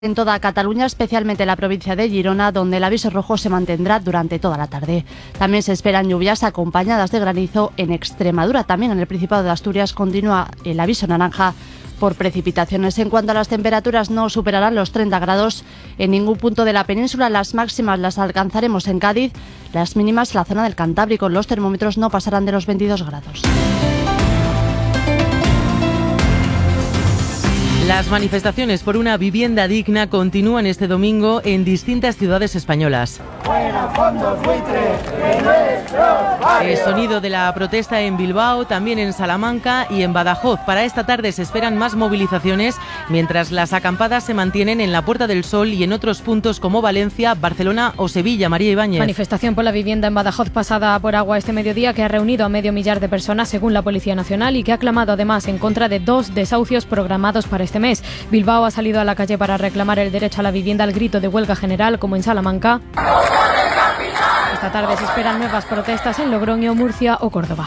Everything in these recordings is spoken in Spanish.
En toda Cataluña, especialmente en la provincia de Girona, donde el aviso rojo se mantendrá durante toda la tarde. También se esperan lluvias acompañadas de granizo en Extremadura. También en el Principado de Asturias continúa el aviso naranja por precipitaciones. En cuanto a las temperaturas, no superarán los 30 grados en ningún punto de la península. Las máximas las alcanzaremos en Cádiz, las mínimas en la zona del Cantábrico. Los termómetros no pasarán de los 22 grados. Las manifestaciones por una vivienda digna continúan este domingo en distintas ciudades españolas. El sonido de la protesta en Bilbao, también en Salamanca y en Badajoz. Para esta tarde se esperan más movilizaciones, mientras las acampadas se mantienen en la Puerta del Sol y en otros puntos como Valencia, Barcelona o Sevilla. María Ibáñez. Manifestación por la vivienda en Badajoz pasada por agua este mediodía, que ha reunido a 500.000 de personas según la Policía Nacional y que ha clamado además en contra de 2 desahucios programados para este mes. Bilbao ha salido a la calle para reclamar el derecho a la vivienda al grito de huelga general, como en Salamanca. Esta tarde se esperan nuevas protestas en Logroño, Murcia o Córdoba.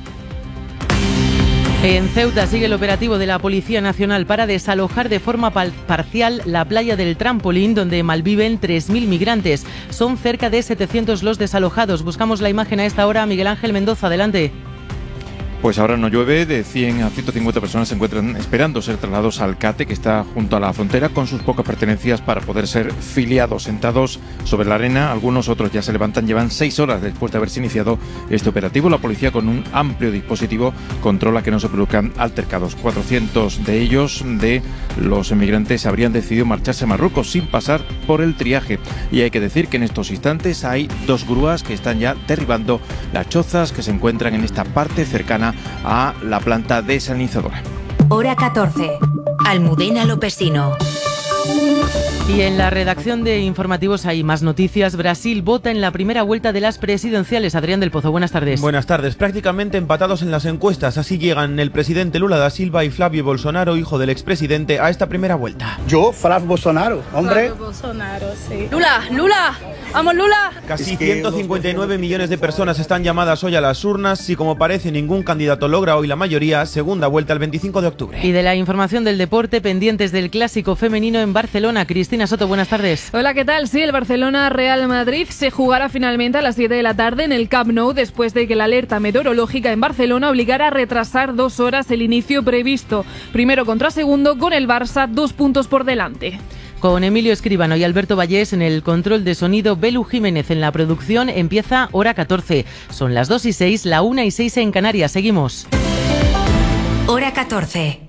En Ceuta sigue el operativo de la Policía Nacional para desalojar de forma parcial la playa del Trampolín, donde malviven 3.000 migrantes. Son cerca de 700 los desalojados. Buscamos la imagen a esta hora. Miguel Ángel Mendoza, adelante. Pues ahora no llueve, de 100 a 150 personas se encuentran esperando ser trasladados al CATE, que está junto a la frontera, con sus pocas pertenencias para poder ser filiados. Sentados sobre la arena, algunos otros ya se levantan, llevan 6 horas después de haberse iniciado este operativo. La policía, con un amplio dispositivo, controla que no se produzcan altercados. 400 de ellos, de los emigrantes, habrían decidido marcharse a Marruecos sin pasar por el triaje. Y hay que decir que en estos instantes hay 2 grúas que están ya derribando las chozas que se encuentran en esta parte cercana a la planta desalinizadora. Hora 14. Almudena Lopesino. Y en la redacción de informativos hay más noticias. Brasil vota en la primera vuelta de las presidenciales. Adrián del Pozo, buenas tardes. Buenas tardes. Prácticamente empatados en las encuestas. Así llegan el presidente Lula da Silva y Flavio Bolsonaro, hijo del expresidente, a esta primera vuelta. Yo, Flavio Bolsonaro, hombre. Flavio Bolsonaro, sí. Lula, vamos Lula. Casi 159 millones de personas están llamadas hoy a las urnas. Si como parece ningún candidato logra hoy la mayoría, segunda vuelta el 25 de octubre. Y de la información del deporte, pendientes del clásico femenino en Barcelona. Cristina Soto, buenas tardes. Hola, ¿qué tal? Sí, el Barcelona-Real Madrid se jugará finalmente a las 7 de la tarde en el Camp Nou, después de que la alerta meteorológica en Barcelona obligara a retrasar 2 horas el inicio previsto. Primero contra segundo, con el Barça 2 puntos por delante. Con Emilio Escribano y Alberto Vallés en el control de sonido, Belu Jiménez en la producción. Empieza Hora 14. Son las 2:06, la 1:06 en Canarias. Seguimos. Hora 14.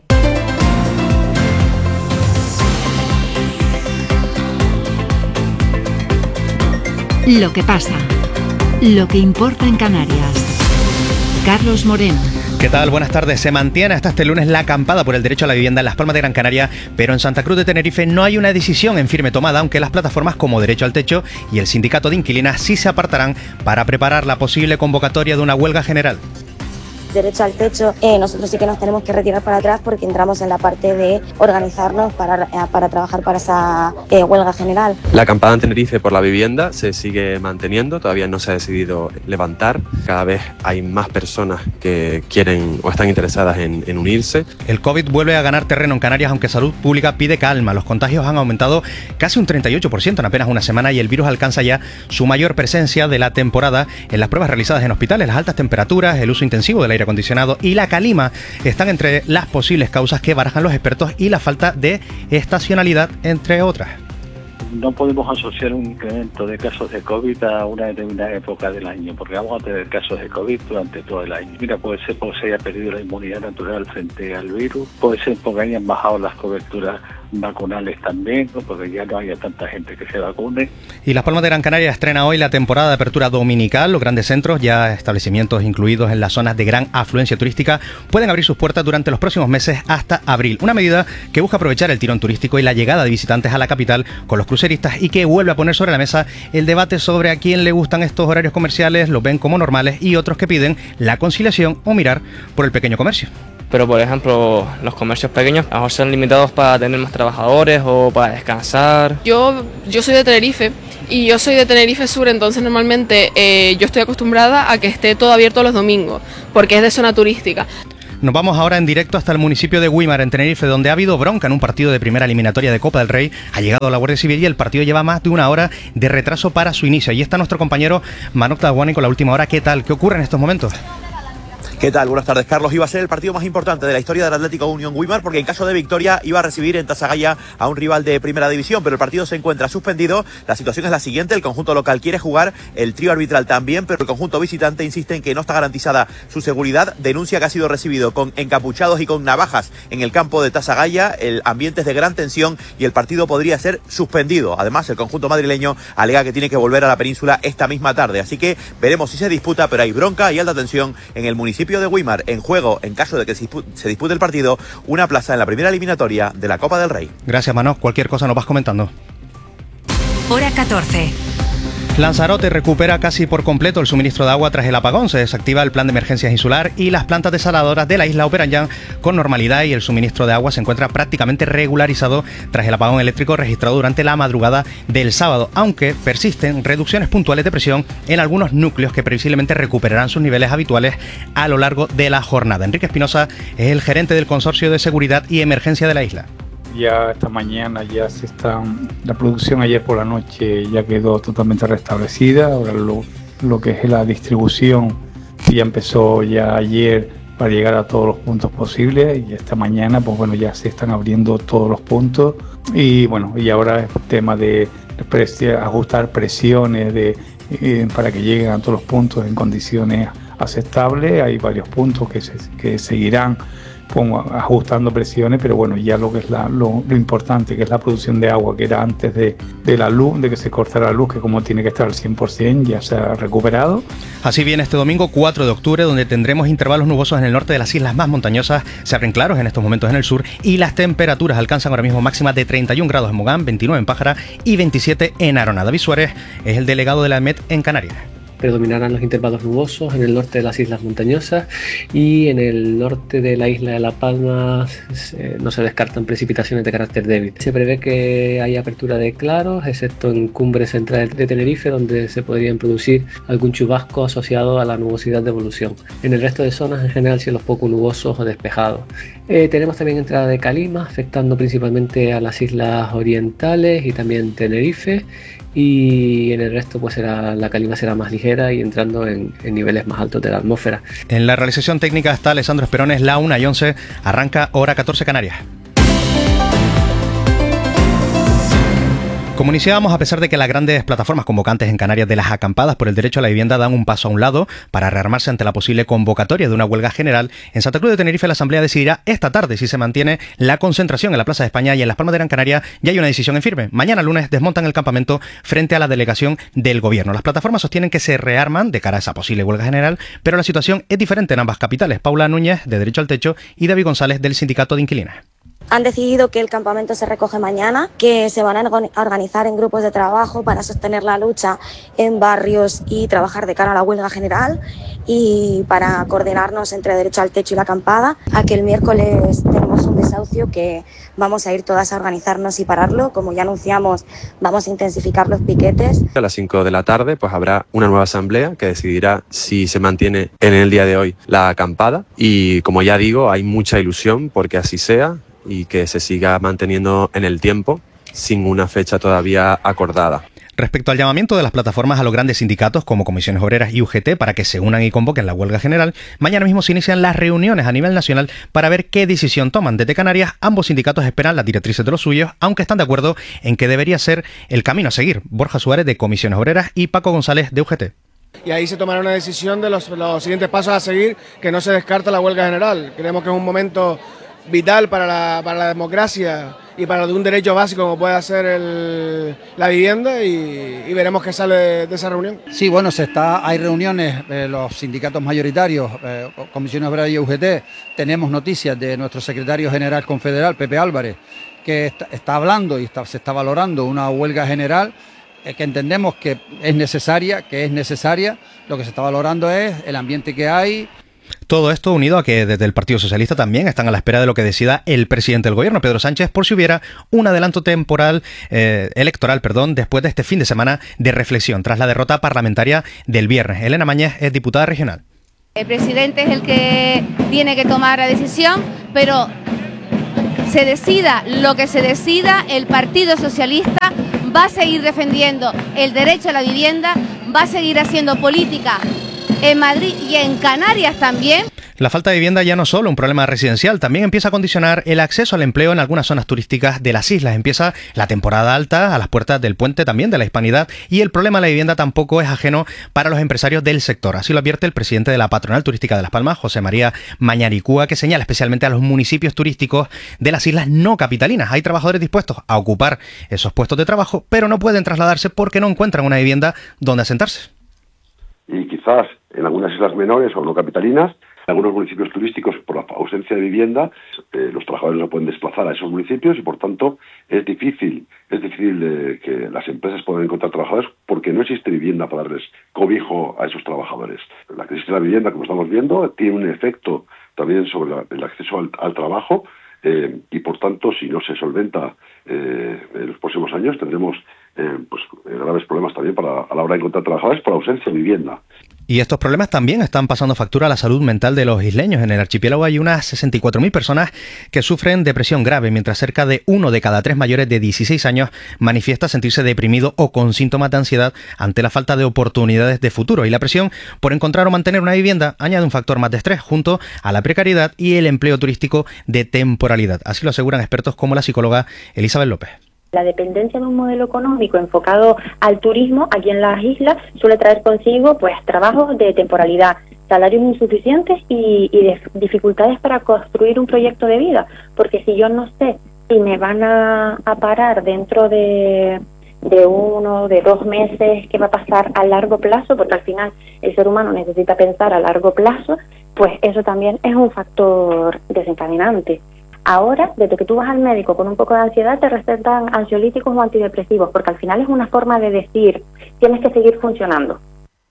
Lo que pasa, lo que importa en Canarias. Carlos Moreno. ¿Qué tal? Buenas tardes. Se mantiene hasta este lunes la acampada por el derecho a la vivienda en Las Palmas de Gran Canaria, pero en Santa Cruz de Tenerife no hay una decisión en firme tomada, aunque las plataformas como Derecho al Techo y el Sindicato de Inquilinas sí se apartarán para preparar la posible convocatoria de una huelga general. Derecho al Techo, nosotros sí que nos tenemos que retirar para atrás porque entramos en la parte de organizarnos para trabajar para esa huelga general. La acampada en Tenerife por la vivienda se sigue manteniendo, todavía no se ha decidido levantar. Cada vez hay más personas que quieren o están interesadas en unirse. El COVID vuelve a ganar terreno en Canarias, aunque Salud Pública pide calma. Los contagios han aumentado casi un 38% en apenas una semana y el virus alcanza ya su mayor presencia de la temporada en las pruebas realizadas en hospitales. Las altas temperaturas, el uso intensivo del aire acondicionado y la calima están entre las posibles causas que barajan los expertos, y la falta de estacionalidad, entre otras. No podemos asociar un incremento de casos de COVID a una determinada época del año, porque vamos a tener casos de COVID durante todo el año. Mira, puede ser porque se haya perdido la inmunidad natural frente al virus, puede ser porque hayan bajado las coberturas vacunales también, ¿no? Porque ya no haya tanta gente que se vacune. Y Las Palmas de Gran Canaria estrena hoy la temporada de apertura dominical. Los grandes centros, ya establecimientos incluidos en las zonas de gran afluencia turística, pueden abrir sus puertas durante los próximos meses hasta abril. Una medida que busca aprovechar el tirón turístico y la llegada de visitantes a la capital con los cruceristas, y que vuelve a poner sobre la mesa el debate sobre a quién le gustan estos horarios comerciales, los ven como normales, y otros que piden la conciliación o mirar por el pequeño comercio. Pero por ejemplo, los comercios pequeños a lo mejor son limitados para tener más trabajadores o para descansar. Yo soy de Tenerife y yo soy de Tenerife Sur, entonces normalmente yo estoy acostumbrada a que esté todo abierto los domingos, porque es de zona turística. Nos vamos ahora en directo hasta el municipio de Güímar, en Tenerife, donde ha habido bronca en un partido de primera eliminatoria de Copa del Rey. Ha llegado la Guardia Civil y el partido lleva más de una hora de retraso para su inicio. Ahí está nuestro compañero Manok Taguani con la última hora. ¿Qué tal? ¿Qué ocurre en estos momentos? ¿Qué tal? Buenas tardes, Carlos. Iba a ser el partido más importante de la historia del Atlético Unión Güímar, porque en caso de victoria iba a recibir en Tasagaya a un rival de primera división, pero el partido se encuentra suspendido. La situación es la siguiente: el conjunto local quiere jugar, el trío arbitral también, pero el conjunto visitante insiste en que no está garantizada su seguridad. Denuncia que ha sido recibido con encapuchados y con navajas en el campo de Tasagaya. El ambiente es de gran tensión y el partido podría ser suspendido. Además, el conjunto madrileño alega que tiene que volver a la península esta misma tarde, así que veremos si se disputa, pero hay bronca y alta tensión en el municipio de Güímar. En juego, en caso de que se dispute el partido, una plaza en la primera eliminatoria de la Copa del Rey. Gracias, Manok. Cualquier cosa nos vas comentando. Hora 14. Lanzarote recupera casi por completo el suministro de agua tras el apagón. Se desactiva el plan de emergencias insular y las plantas desaladoras de la isla operan ya con normalidad y el suministro de agua se encuentra prácticamente regularizado tras el apagón eléctrico registrado durante la madrugada del sábado, aunque persisten reducciones puntuales de presión en algunos núcleos que previsiblemente recuperarán sus niveles habituales a lo largo de la jornada. Enrique Espinosa es el gerente del Consorcio de Seguridad y Emergencia de la isla. Ya esta mañana la producción ayer por la noche ya quedó totalmente restablecida. Ahora lo que es la distribución ya empezó ya ayer para llegar a todos los puntos posibles, y esta mañana pues bueno, ya se están abriendo todos los puntos y bueno, y ahora es tema de ajustar presiones para que lleguen a todos los puntos en condiciones aceptables. Hay varios puntos que seguirán ajustando presiones, pero bueno, ya lo que es lo importante, que es la producción de agua, que era antes de la luz, de que se cortara la luz, que como tiene que estar al 100%, ya se ha recuperado. Así viene este domingo 4 de octubre, donde tendremos intervalos nubosos en el norte de las islas más montañosas. Se abren claros en estos momentos en el sur y las temperaturas alcanzan ahora mismo máximas de 31 grados en Mogán, 29 en Pájara y 27 en Arona. David Suárez es el delegado de la EMET en Canarias. Predominarán los intervalos nubosos en el norte de las islas montañosas y en el norte de la isla de La Palma no se descartan precipitaciones de carácter débil. Se prevé que haya apertura de claros, excepto en cumbres centrales de Tenerife, donde se podrían producir algún chubasco asociado a la nubosidad de evolución. En el resto de zonas, en general, cielos poco nubosos o despejados. Tenemos también entrada de calima, afectando principalmente a las islas orientales y también Tenerife. Y en el resto pues la calima será más ligera y entrando en niveles más altos de la atmósfera. En la realización técnica está Alessandro Esperones. La 1:11, arranca hora 14 Canarias. Como iniciábamos, a pesar de que las grandes plataformas convocantes en Canarias de las acampadas por el derecho a la vivienda dan un paso a un lado para rearmarse ante la posible convocatoria de una huelga general, en Santa Cruz de Tenerife la Asamblea decidirá esta tarde si se mantiene la concentración en la Plaza de España, y en Las Palmas de Gran Canaria ya hay una decisión en firme. Mañana lunes desmontan el campamento frente a la delegación del gobierno. Las plataformas sostienen que se rearman de cara a esa posible huelga general, pero la situación es diferente en ambas capitales. Paula Núñez, de Derecho al Techo, y David González, del Sindicato de Inquilinas. Han decidido que el campamento se recoge mañana, que se van a organizar en grupos de trabajo para sostener la lucha en barrios y trabajar de cara a la huelga general, y para coordinarnos entre Derecho al Techo y la acampada, a que el miércoles tenemos un desahucio que vamos a ir todas a organizarnos y pararlo. Como ya anunciamos, vamos a intensificar los piquetes. A las 5 de la tarde pues habrá una nueva asamblea que decidirá si se mantiene en el día de hoy la acampada, y como ya digo, hay mucha ilusión porque así sea y que se siga manteniendo en el tiempo sin una fecha todavía acordada. Respecto al llamamiento de las plataformas a los grandes sindicatos como Comisiones Obreras y UGT para que se unan y convoquen la huelga general, mañana mismo se inician las reuniones a nivel nacional para ver qué decisión toman. Desde Canarias, ambos sindicatos esperan las directrices de los suyos, aunque están de acuerdo en que debería ser el camino a seguir. Borja Suárez, de Comisiones Obreras, y Paco González, de UGT. Y ahí se tomará una decisión de los siguientes pasos a seguir, que no se descarta la huelga general. Creemos que es un momento vital para la democracia y para un derecho básico como puede ser la vivienda, y veremos qué sale de esa reunión. Sí, bueno, hay reuniones, los sindicatos mayoritarios, Comisiones Obreras y UGT. Tenemos noticias de nuestro secretario general confederal, Pepe Álvarez, que está hablando y se está valorando una huelga general que entendemos que es necesaria. Lo que se está valorando es el ambiente que hay. Todo esto unido a que desde el Partido Socialista también están a la espera de lo que decida el presidente del gobierno, Pedro Sánchez, por si hubiera un adelanto electoral, después de este fin de semana de reflexión tras la derrota parlamentaria del viernes. Elena Mañez es diputada regional. El presidente es el que tiene que tomar la decisión, pero se decida lo que se decida, el Partido Socialista va a seguir defendiendo el derecho a la vivienda, va a seguir haciendo política en Madrid y en Canarias también. La falta de vivienda ya no es solo un problema residencial, también empieza a condicionar el acceso al empleo en algunas zonas turísticas de las islas. Empieza la temporada alta a las puertas del puente también de la Hispanidad y el problema de la vivienda tampoco es ajeno para los empresarios del sector. Así lo advierte el presidente de la Patronal Turística de Las Palmas, José María Mañaricúa, que señala especialmente a los municipios turísticos de las islas no capitalinas. Hay trabajadores dispuestos a ocupar esos puestos de trabajo, pero no pueden trasladarse porque no encuentran una vivienda donde asentarse. Y quizás en algunas islas menores o no capitalinas, en algunos municipios turísticos, por la ausencia de vivienda, los trabajadores no pueden desplazar a esos municipios y, por tanto, es difícil que las empresas puedan encontrar trabajadores porque no existe vivienda para darles cobijo a esos trabajadores. La crisis de la vivienda, como estamos viendo, tiene un efecto también sobre el acceso al trabajo y, por tanto, si no se solventa en los próximos años, tendremos graves problemas también a la hora de encontrar trabajadores por ausencia de vivienda. Y estos problemas también están pasando factura a la salud mental de los isleños. En el archipiélago hay unas 64.000 personas que sufren depresión grave, mientras cerca de 1 de cada 3 mayores de 16 años manifiesta sentirse deprimido o con síntomas de ansiedad ante la falta de oportunidades de futuro. Y la presión por encontrar o mantener una vivienda añade un factor más de estrés junto a la precariedad y el empleo turístico de temporalidad. Así lo aseguran expertos como la psicóloga Elizabeth López. La dependencia de un modelo económico enfocado al turismo aquí en las islas suele traer consigo trabajos de temporalidad, salarios insuficientes y dificultades para construir un proyecto de vida, porque si yo no sé si me van a parar dentro de 1, de 2 meses, qué va a pasar a largo plazo, porque al final el ser humano necesita pensar a largo plazo, pues eso también es un factor desencadenante. Ahora, desde que tú vas al médico con un poco de ansiedad, te recetan ansiolíticos o antidepresivos, porque al final es una forma de decir, tienes que seguir funcionando.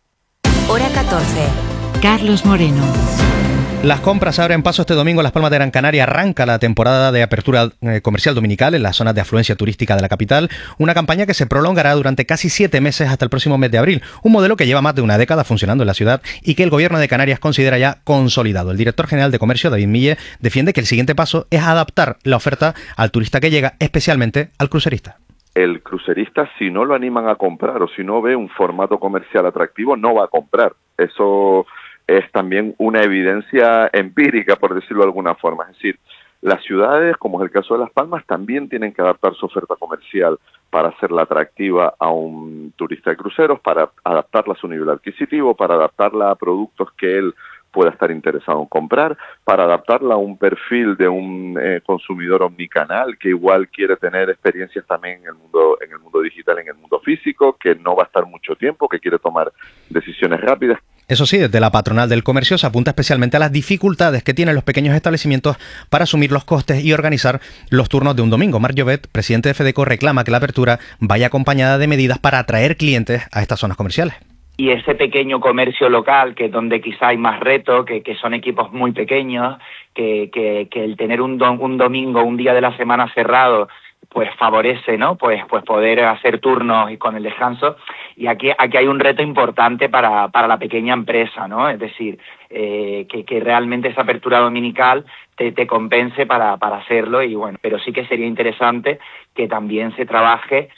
Hora 14. Carlos Moreno. Las compras abren paso este domingo en Las Palmas de Gran Canaria. Arranca la temporada de apertura comercial dominical en las zonas de afluencia turística de la capital. Una campaña que se prolongará durante casi 7 meses hasta el próximo mes de abril. Un modelo que lleva más de una década funcionando en la ciudad y que el Gobierno de Canarias considera ya consolidado. El director general de Comercio, David Mille, defiende que el siguiente paso es adaptar la oferta al turista que llega, especialmente al crucerista. El crucerista, si no lo animan a comprar o si no ve un formato comercial atractivo, no va a comprar. Eso es también una evidencia empírica, por decirlo de alguna forma. Es decir, las ciudades, como es el caso de Las Palmas, también tienen que adaptar su oferta comercial para hacerla atractiva a un turista de cruceros, para adaptarla a su nivel adquisitivo, para adaptarla a productos que él pueda estar interesado en comprar, para adaptarla a un perfil de un consumidor omnicanal que igual quiere tener experiencias también en el mundo digital, en el mundo físico, que no va a estar mucho tiempo, que quiere tomar decisiones rápidas. Eso sí, desde la Patronal del Comercio se apunta especialmente a las dificultades que tienen los pequeños establecimientos para asumir los costes y organizar los turnos de un domingo. Marc Llobet, presidente de FEDECO, reclama que la apertura vaya acompañada de medidas para atraer clientes a estas zonas comerciales. Y ese pequeño comercio local, que es donde quizá hay más reto, que son equipos muy pequeños, que el tener un domingo, un día de la semana cerrado, pues favorece, ¿no? Pues poder hacer turnos y con el descanso. Y aquí hay un reto importante para la pequeña empresa, ¿no? Es decir, que realmente esa apertura dominical te compense para hacerlo. Y bueno, pero sí que sería interesante que también se trabaje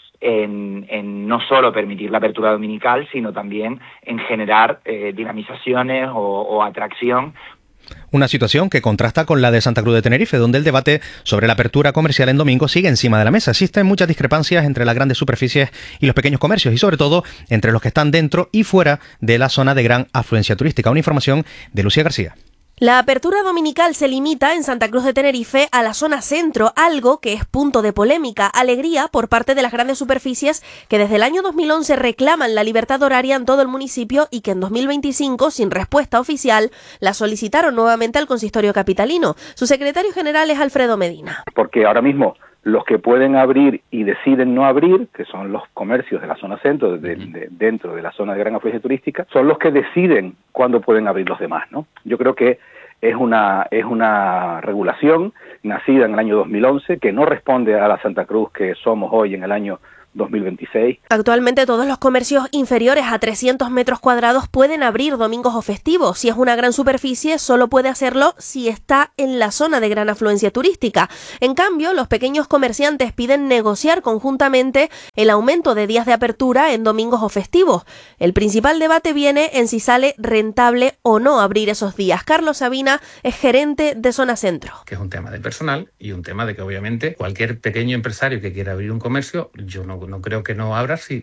en no solo permitir la apertura dominical, sino también en generar dinamizaciones o atracción. Una situación que contrasta con la de Santa Cruz de Tenerife, donde el debate sobre la apertura comercial en domingo sigue encima de la mesa. Existen muchas discrepancias entre las grandes superficies y los pequeños comercios, y sobre todo entre los que están dentro y fuera de la zona de gran afluencia turística. Una información de Lucía García. La apertura dominical se limita en Santa Cruz de Tenerife a la zona centro, algo que es punto de polémica, alegría por parte de las grandes superficies que desde el año 2011 reclaman la libertad horaria en todo el municipio y que en 2025, sin respuesta oficial, la solicitaron nuevamente al consistorio capitalino. Su secretario general es Alfredo Medina. Porque ahora mismo los que pueden abrir y deciden no abrir, que son los comercios de la zona centro, dentro de la zona de gran afluencia turística, son los que deciden cuándo pueden abrir los demás, ¿no? Yo creo que es una regulación nacida en el año 2011 que no responde a la Santa Cruz que somos hoy en el año 2026. Actualmente todos los comercios inferiores a 300 metros cuadrados pueden abrir domingos o festivos. Si es una gran superficie, solo puede hacerlo si está en la zona de gran afluencia turística. En cambio, los pequeños comerciantes piden negociar conjuntamente el aumento de días de apertura en domingos o festivos. El principal debate viene en si sale rentable o no abrir esos días. Carlos Sabina es gerente de Zona Centro. Que es un tema de personal y un tema de que obviamente cualquier pequeño empresario que quiera abrir un comercio, yo no creo que no abra si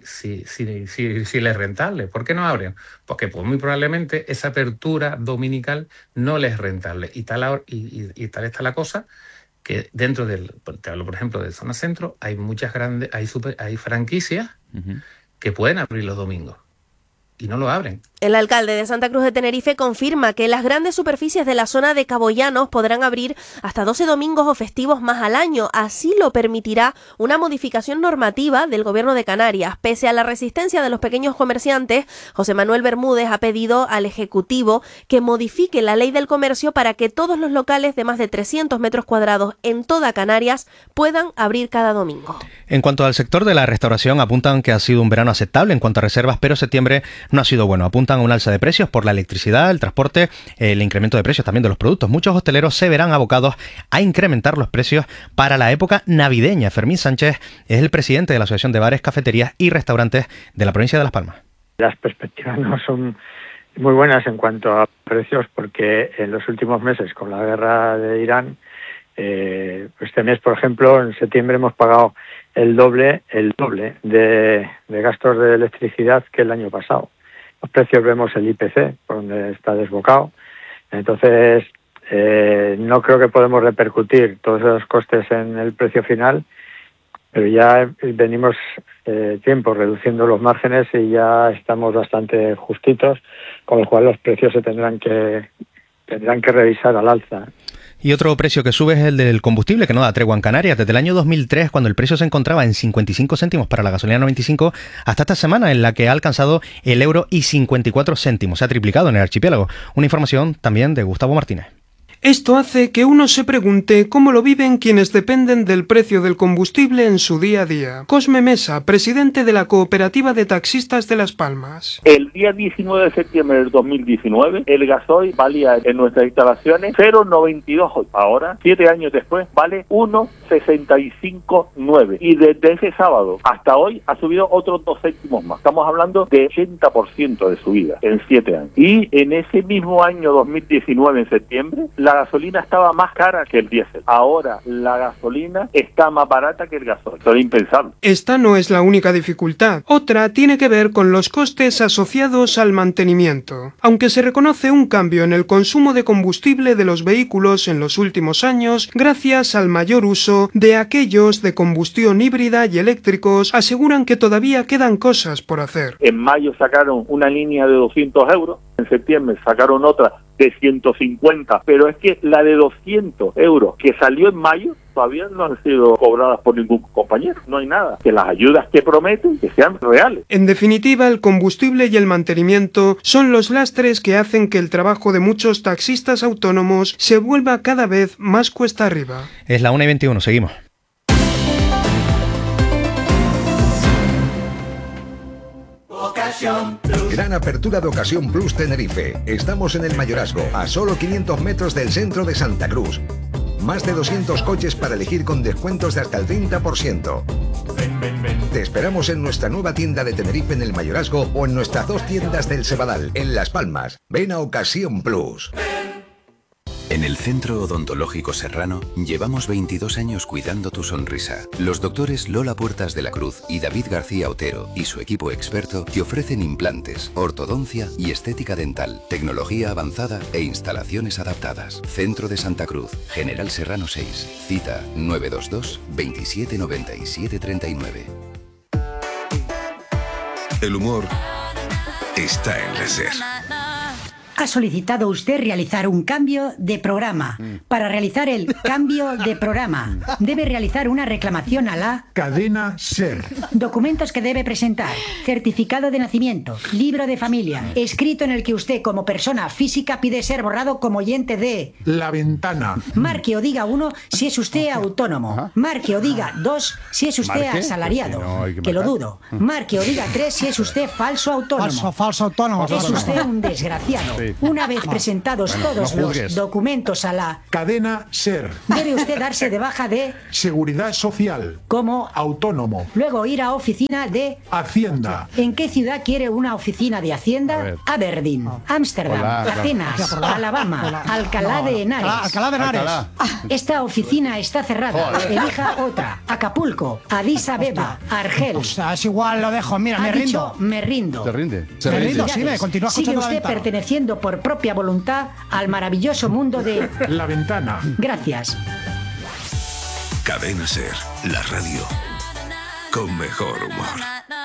le es rentable. ¿Por qué no abren? Porque pues muy probablemente esa apertura dominical no les es rentable. Y tal está la cosa que dentro te hablo por ejemplo de Zona Centro, hay muchas grandes, hay franquicias que pueden abrir los domingos y no lo abren. El alcalde de Santa Cruz de Tenerife confirma que las grandes superficies de la zona de Cabo Llanos podrán abrir hasta 12 domingos o festivos más al año. Así lo permitirá una modificación normativa del Gobierno de Canarias. Pese a la resistencia de los pequeños comerciantes, José Manuel Bermúdez ha pedido al Ejecutivo que modifique la ley del comercio para que todos los locales de más de 300 metros cuadrados en toda Canarias puedan abrir cada domingo. En cuanto al sector de la restauración, apuntan que ha sido un verano aceptable en cuanto a reservas, pero septiembre no ha sido bueno. Apuntan a un alza de precios por la electricidad, el transporte, el incremento de precios también de los productos. Muchos hosteleros se verán abocados a incrementar los precios para la época navideña. Fermín Sánchez es el presidente de la Asociación de Bares, Cafeterías y Restaurantes de la provincia de Las Palmas. Las perspectivas no son muy buenas en cuanto a precios porque en los últimos meses con la guerra de Irán, este mes, por ejemplo, en septiembre hemos pagado el doble de gastos de electricidad que el año pasado. Los precios vemos el IPC, por donde está desbocado. Entonces, no creo que podemos repercutir todos esos costes en el precio final, pero ya venimos tiempo reduciendo los márgenes y ya estamos bastante justitos, con lo cual los precios se tendrán que revisar al alza. Y otro precio que sube es el del combustible, que no da tregua en Canarias. Desde el año 2003, cuando el precio se encontraba en 55 céntimos para la gasolina 95, hasta esta semana en la que ha alcanzado el €1,54. Se ha triplicado en el archipiélago. Una información también de Gustavo Martínez. Esto hace que uno se pregunte cómo lo viven quienes dependen del precio del combustible en su día a día. Cosme Mesa, presidente de la Cooperativa de Taxistas de Las Palmas. El día 19 de septiembre del 2019, el gasoil valía en nuestras instalaciones 0,92. Ahora, 7 años después, vale 1,65,9. Y desde ese sábado hasta hoy ha subido otros 2 céntimos más. Estamos hablando de 80% de subida en 7 años. Y en ese mismo año 2019, en septiembre, la gasolina estaba más cara que el diésel. Ahora la gasolina está más barata que el gasoil. Eso es impensable. Esta no es la única dificultad. Otra tiene que ver con los costes asociados al mantenimiento. Aunque se reconoce un cambio en el consumo de combustible de los vehículos en los últimos años, gracias al mayor uso de aquellos de combustión híbrida y eléctricos, aseguran que todavía quedan cosas por hacer. En mayo sacaron una línea de 200 euros, en septiembre sacaron otra de 150, pero es que la de 200 euros que salió en mayo todavía no han sido cobradas por ningún compañero, no hay nada. Que las ayudas que prometen que sean reales. En definitiva, el combustible y el mantenimiento son los lastres que hacen que el trabajo de muchos taxistas autónomos se vuelva cada vez más cuesta arriba. Es la 1:21, seguimos. Gran apertura de Ocasión Plus Tenerife. Estamos en el Mayorazgo, a solo 500 metros del centro de Santa Cruz. Más de 200 coches para elegir con descuentos de hasta el 30%. Te esperamos en nuestra nueva tienda de Tenerife en el Mayorazgo o en nuestras 2 tiendas del Cebadal, en Las Palmas. Ven a Ocasión Plus. En el Centro Odontológico Serrano llevamos 22 años cuidando tu sonrisa. Los doctores Lola Puertas de la Cruz y David García Otero y su equipo experto te ofrecen implantes, ortodoncia y estética dental, tecnología avanzada e instalaciones adaptadas. Centro de Santa Cruz, General Serrano 6, cita 922 27 97 39. El humor está en la SER. Ha solicitado usted realizar un cambio de programa. Para realizar el cambio de programa, debe realizar una reclamación a la cadena SER. Documentos que debe presentar: certificado de nacimiento, libro de familia, escrito en el que usted como persona física pide ser borrado como oyente de La Ventana. Marque o diga 1 si es usted autónomo. Marque o diga 2 si es usted asalariado. Pues si no, hay que lo marcar. dudo. Marque o diga 3 si es usted falso autónomo. Falso autónomo. Es usted un desgraciado. Sí. Una vez presentados Bueno, todos no los juzgues. documentos a la Cadena SER. debe usted darse de baja de Seguridad Social. como Autónomo. luego ir a oficina de Hacienda. ¿En qué ciudad quiere una oficina de Hacienda? Aberdeen, Ámsterdam, Hola, claro. Atenas, Hola. Alabama, Alcalá de Henares. Alcalá de Henares. Ah, esta oficina está cerrada. Joder. Elija otra. Acapulco, Addis Abeba, Argel. O sea, es igual, lo dejo. Mira, me Ha rindo. dicho, me rindo. ¿Se rinde? Me rindo, sí, me continúa Sigue escuchando La usted Ventana. perteneciendo por propia voluntad al maravilloso mundo de... La Ventana. Gracias. Cadena SER, la radio con mejor humor.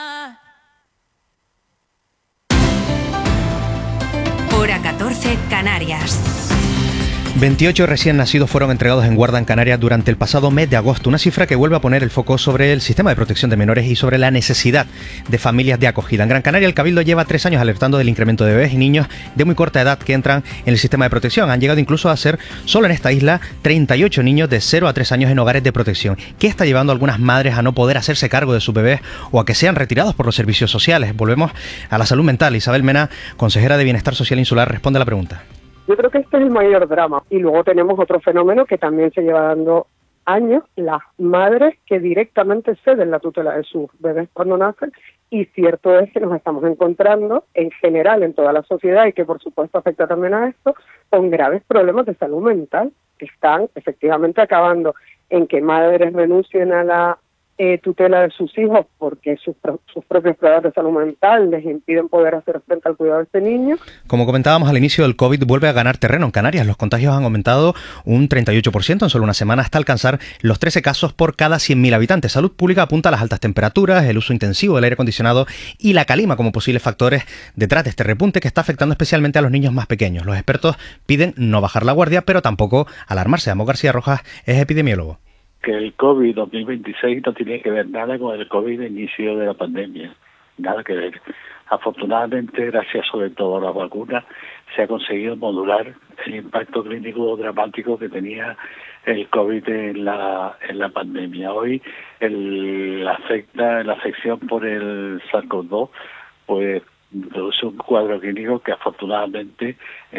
Hora 14, Canarias. 28 recién nacidos fueron entregados en guarda en Canarias durante el pasado mes de agosto, una cifra que vuelve a poner el foco sobre el sistema de protección de menores y sobre la necesidad de familias de acogida. En Gran Canaria, el Cabildo lleva 3 años alertando del incremento de bebés y niños de muy corta edad que entran en el sistema de protección. Han llegado incluso a ser, solo en esta isla, 38 niños de 0 a 3 años en hogares de protección. ¿Qué está llevando a algunas madres a no poder hacerse cargo de sus bebés o a que sean retirados por los servicios sociales? Volvemos a la salud mental. Isabel Mena, consejera de Bienestar Social Insular, responde a la pregunta. Yo creo que este es el mayor drama. Y luego tenemos otro fenómeno que también se lleva dando años, las madres que directamente ceden la tutela de sus bebés cuando nacen. Y cierto es que nos estamos encontrando en general en toda la sociedad y que por supuesto afecta también a esto, con graves problemas de salud mental que están efectivamente acabando en que madres renuncien a la tutela de sus hijos porque sus propios problemas de salud mental les impiden poder hacer frente al cuidado de este niño. Como comentábamos al inicio, el COVID vuelve a ganar terreno en Canarias. Los contagios han aumentado un 38% en solo una semana hasta alcanzar los 13 casos por cada 100.000 habitantes. Salud Pública apunta a las altas temperaturas, el uso intensivo del aire acondicionado y la calima como posibles factores detrás de este repunte que está afectando especialmente a los niños más pequeños. Los expertos piden no bajar la guardia, pero tampoco alarmarse. Amos García Rojas es epidemiólogo. Que el COVID 2026 no tiene que ver nada con el COVID de inicio de la pandemia, nada que ver. Afortunadamente, gracias sobre todo a las vacunas, se ha conseguido modular el impacto clínico dramático que tenía el COVID en la pandemia. Hoy la afección por el SARS-CoV-2 pues produce un cuadro clínico que afortunadamente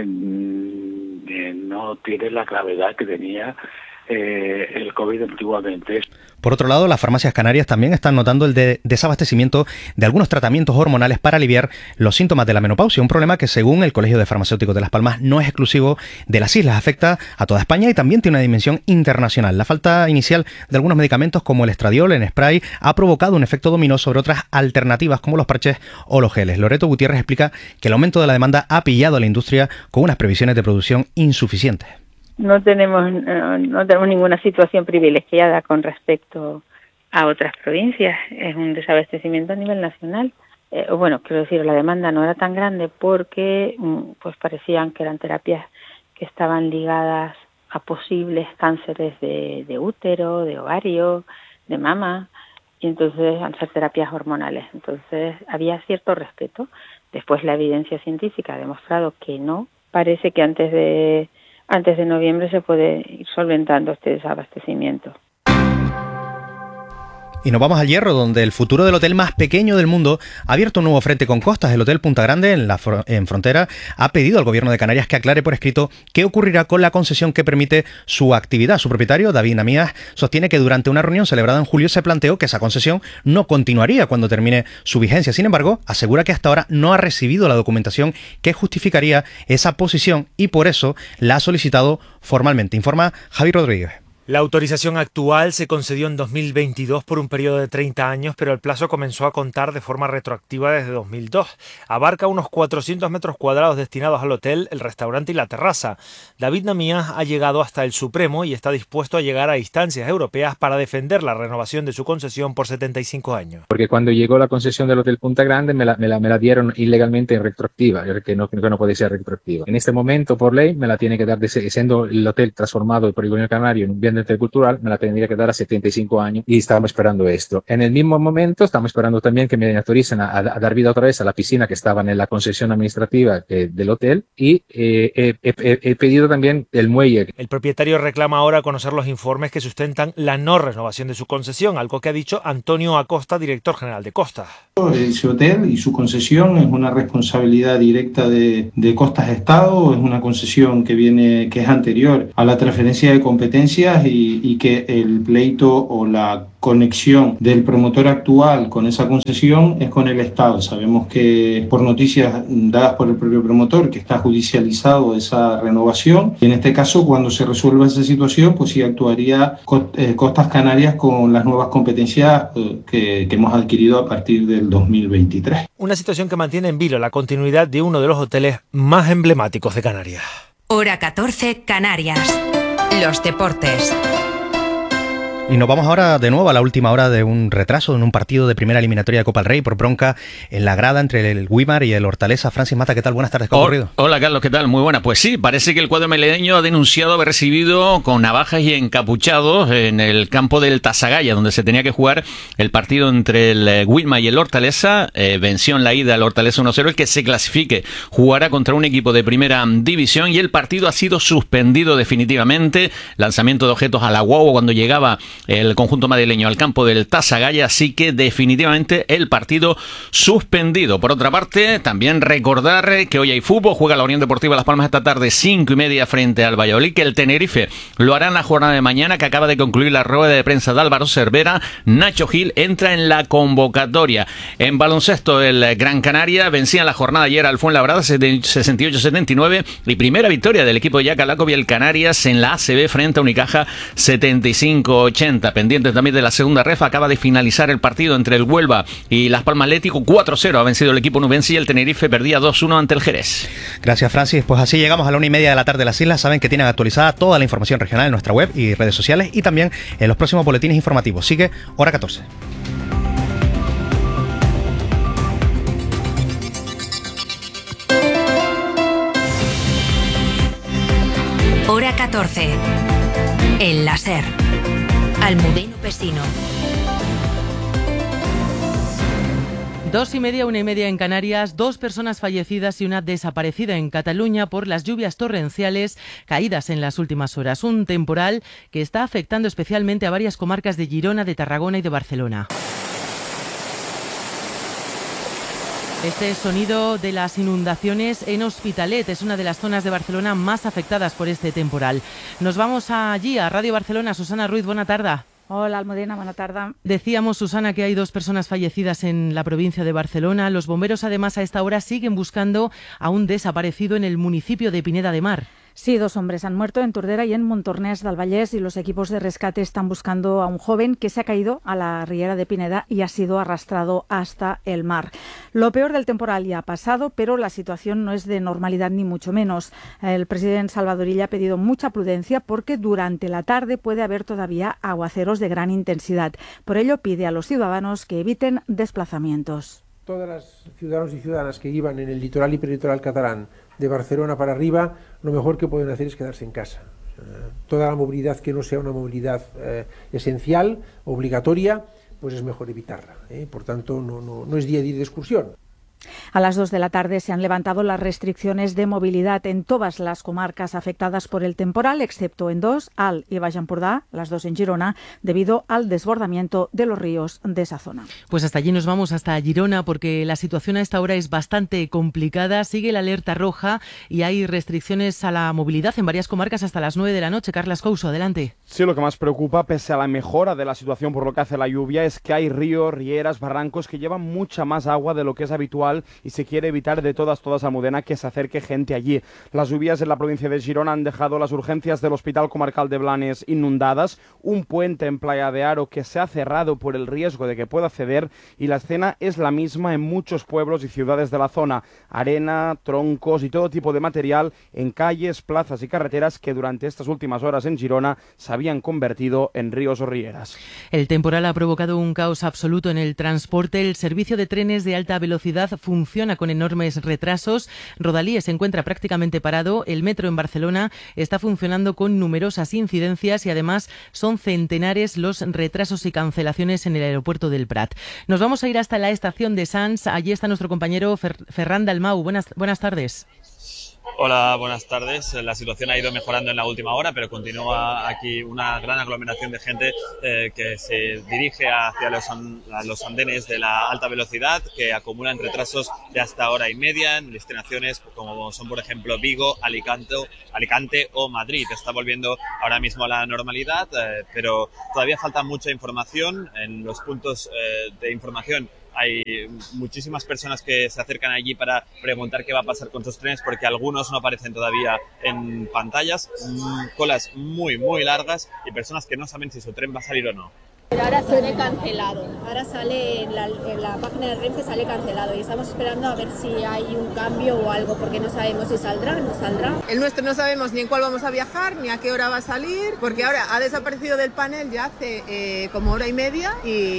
no tiene la gravedad que tenía el COVID antiguamente. Por otro lado, las farmacias canarias también están notando el desabastecimiento de algunos tratamientos hormonales para aliviar los síntomas de la menopausia, un problema que según el Colegio de Farmacéuticos de Las Palmas no es exclusivo de las islas, afecta a toda España y también tiene una dimensión internacional. La falta inicial de algunos medicamentos como el estradiol en spray ha provocado un efecto dominó sobre otras alternativas como los parches o los geles. Loreto Gutiérrez explica que el aumento de la demanda ha pillado a la industria con unas previsiones de producción insuficientes. No tenemos ninguna situación privilegiada con respecto a otras provincias. Es un desabastecimiento a nivel nacional. Quiero decir, la demanda no era tan grande porque pues parecían que eran terapias que estaban ligadas a posibles cánceres de útero, de ovario, de mama, y entonces al ser terapias hormonales. Entonces había cierto respeto. Después la evidencia científica ha demostrado que no. Parece que antes de noviembre se puede ir solventando este desabastecimiento. Y nos vamos al Hierro, donde el futuro del hotel más pequeño del mundo ha abierto un nuevo frente con costas. El Hotel Punta Grande, en Frontera, ha pedido al gobierno de Canarias que aclare por escrito qué ocurrirá con la concesión que permite su actividad. Su propietario, David Namías, sostiene que durante una reunión celebrada en julio se planteó que esa concesión no continuaría cuando termine su vigencia. Sin embargo, asegura que hasta ahora no ha recibido la documentación que justificaría esa posición y por eso la ha solicitado formalmente. Informa Javi Rodríguez. La autorización actual se concedió en 2022 por un periodo de 30 años, pero el plazo comenzó a contar de forma retroactiva desde 2002. Abarca unos 400 metros cuadrados destinados al hotel, el restaurante y la terraza. David Namías ha llegado hasta el Supremo y está dispuesto a llegar a instancias europeas para defender la renovación de su concesión por 75 años. Porque cuando llegó la concesión del Hotel Punta Grande me la dieron ilegalmente en retroactiva, que no puede ser retroactiva. En este momento, por ley, me la tiene que dar, siendo el hotel transformado por el gobierno canario en un bien de interés cultural, me la tendría que dar a 75 años y estábamos esperando esto. En el mismo momento estamos esperando también que me autoricen a dar vida otra vez a la piscina que estaba en la concesión administrativa del hotel y he pedido también el muelle. El propietario reclama ahora conocer los informes que sustentan la no renovación de su concesión, algo que ha dicho Antonio Acosta, director general de Costas. Ese hotel y su concesión es una responsabilidad directa de Costas Estado, es una concesión que es anterior a la transferencia de competencias y que el pleito o la conexión del promotor actual con esa concesión es con el Estado. Sabemos que por noticias dadas por el propio promotor que está judicializado esa renovación y en este caso cuando se resuelva esa situación pues sí actuaría Costas Canarias con las nuevas competencias que hemos adquirido a partir del 2023. Una situación que mantiene en vilo la continuidad de uno de los hoteles más emblemáticos de Canarias. Hora 14, Canarias. Los deportes. Y nos vamos ahora de nuevo a la última hora de un retraso en un partido de primera eliminatoria de Copa del Rey por bronca en la grada entre el Güímar y el Hortaleza. Francis Mata, ¿qué tal? Buenas tardes, ¿qué ha ocurrido? Hola Carlos, ¿qué tal? Muy buena. Pues sí, parece que el cuadro meleño ha denunciado haber recibido con navajas y encapuchados en el campo del Tasagaya, donde se tenía que jugar el partido entre el Güímar y el Hortaleza. Venció en la ida al Hortaleza 1-0, el que se clasifique jugará contra un equipo de primera división y el partido ha sido suspendido definitivamente. Lanzamiento de objetos a la guagua cuando llegaba el conjunto madrileño al campo del Tasagaya, así que definitivamente el partido suspendido. Por otra parte, también recordar que hoy hay fútbol, juega la Unión Deportiva Las Palmas esta tarde 5:30 frente al Valladolid, que el Tenerife lo hará en la jornada de mañana, que acaba de concluir la rueda de prensa de Álvaro Cervera. Nacho Gil entra en la convocatoria. En baloncesto, el Gran Canaria vencía en la jornada ayer al Fuenlabrada 68-79 y primera victoria del equipo de Yacalaco y el Canarias en la ACB frente a Unicaja 75-80. Pendientes también de la segunda ref, acaba de finalizar el partido entre el Huelva y Las Palmas Atlético. 4-0 ha vencido el equipo nubense y el Tenerife perdía 2-1 ante el Jerez. Gracias, Francis. Pues así llegamos a la 1:30 de la tarde de las Islas. Saben que tienen actualizada toda la información regional en nuestra web y redes sociales y también en los próximos boletines informativos. Sigue Hora 14. Hora 14. El láser. Almudeno Pesino. 2:30, 1:30 en Canarias, 2 personas fallecidas y una desaparecida en Cataluña por las lluvias torrenciales caídas en las últimas horas. Un temporal que está afectando especialmente a varias comarcas de Girona, de Tarragona y de Barcelona. Este sonido de las inundaciones en Hospitalet es una de las zonas de Barcelona más afectadas por este temporal. Nos vamos allí, a Radio Barcelona. Susana Ruiz, buena tarde. Hola, Almudena, buena tarde. Decíamos, Susana, que hay 2 personas fallecidas en la provincia de Barcelona. Los bomberos, además, a esta hora siguen buscando a un desaparecido en el municipio de Pineda de Mar. Sí, 2 hombres han muerto en Tordera y en Montornès del Vallès y los equipos de rescate están buscando a un joven que se ha caído a la riera de Pineda y ha sido arrastrado hasta el mar. Lo peor del temporal ya ha pasado, pero la situación no es de normalidad ni mucho menos. El presidente Salvador Illa ha pedido mucha prudencia porque durante la tarde puede haber todavía aguaceros de gran intensidad. Por ello pide a los ciudadanos que eviten desplazamientos. Todos los ciudadanos y ciudadanas que iban en el litoral y peritoral catalán de Barcelona para arriba, lo mejor que pueden hacer es quedarse en casa. Toda la movilidad que no sea una movilidad esencial, obligatoria, pues es mejor evitarla. Por tanto, no es día de ir de excursión. A las 2 de la tarde se han levantado las restricciones de movilidad en todas las comarcas afectadas por el temporal, excepto en 2, Alt y Baix Empordà, las 2 en Girona, debido al desbordamiento de los ríos de esa zona. Pues hasta allí nos vamos, hasta Girona, porque la situación a esta hora es bastante complicada. Sigue la alerta roja y hay restricciones a la movilidad en varias comarcas hasta las 9 de la noche. Carlas Couso, adelante. Sí, lo que más preocupa, pese a la mejora de la situación por lo que hace la lluvia, es que hay ríos, rieras, barrancos que llevan mucha más agua de lo que es habitual y se quiere evitar de todas a Almudena que se acerque gente allí. Las lluvias en la provincia de Girona han dejado las urgencias del Hospital Comarcal de Blanes inundadas, un puente en Playa de Aro que se ha cerrado por el riesgo de que pueda ceder y la escena es la misma en muchos pueblos y ciudades de la zona. Arena, troncos y todo tipo de material en calles, plazas y carreteras que durante estas últimas horas en Girona se habían convertido en ríos o rieras. El temporal ha provocado un caos absoluto en el transporte. El servicio de trenes de alta velocidad funciona con enormes retrasos. Rodalí se encuentra prácticamente parado. El metro en Barcelona está funcionando con numerosas incidencias y además son centenares los retrasos y cancelaciones en el aeropuerto del Prat. Nos vamos a ir hasta la estación de Sants. Allí está nuestro compañero Ferran Dalmau. Buenas tardes. Hola, buenas tardes. La situación ha ido mejorando en la última hora, pero continúa aquí una gran aglomeración de gente que se dirige hacia los andenes de la alta velocidad, que acumulan retrasos de hasta hora y media en destinaciones como son, por ejemplo, Vigo, Alicante o Madrid. Está volviendo ahora mismo a la normalidad, pero todavía falta mucha información. En los puntos de información hay muchísimas personas que se acercan allí para preguntar qué va a pasar con sus trenes, porque algunos no aparecen todavía en pantallas, colas muy largas y personas que no saben si su tren va a salir o no. Pero ahora sale cancelado, ahora sale en la página de Renfe sale cancelado y estamos esperando a ver si hay un cambio o algo, porque no sabemos si saldrá o no saldrá. El nuestro no sabemos ni en cuál vamos a viajar, ni a qué hora va a salir, porque ahora ha desaparecido del panel ya hace como hora y media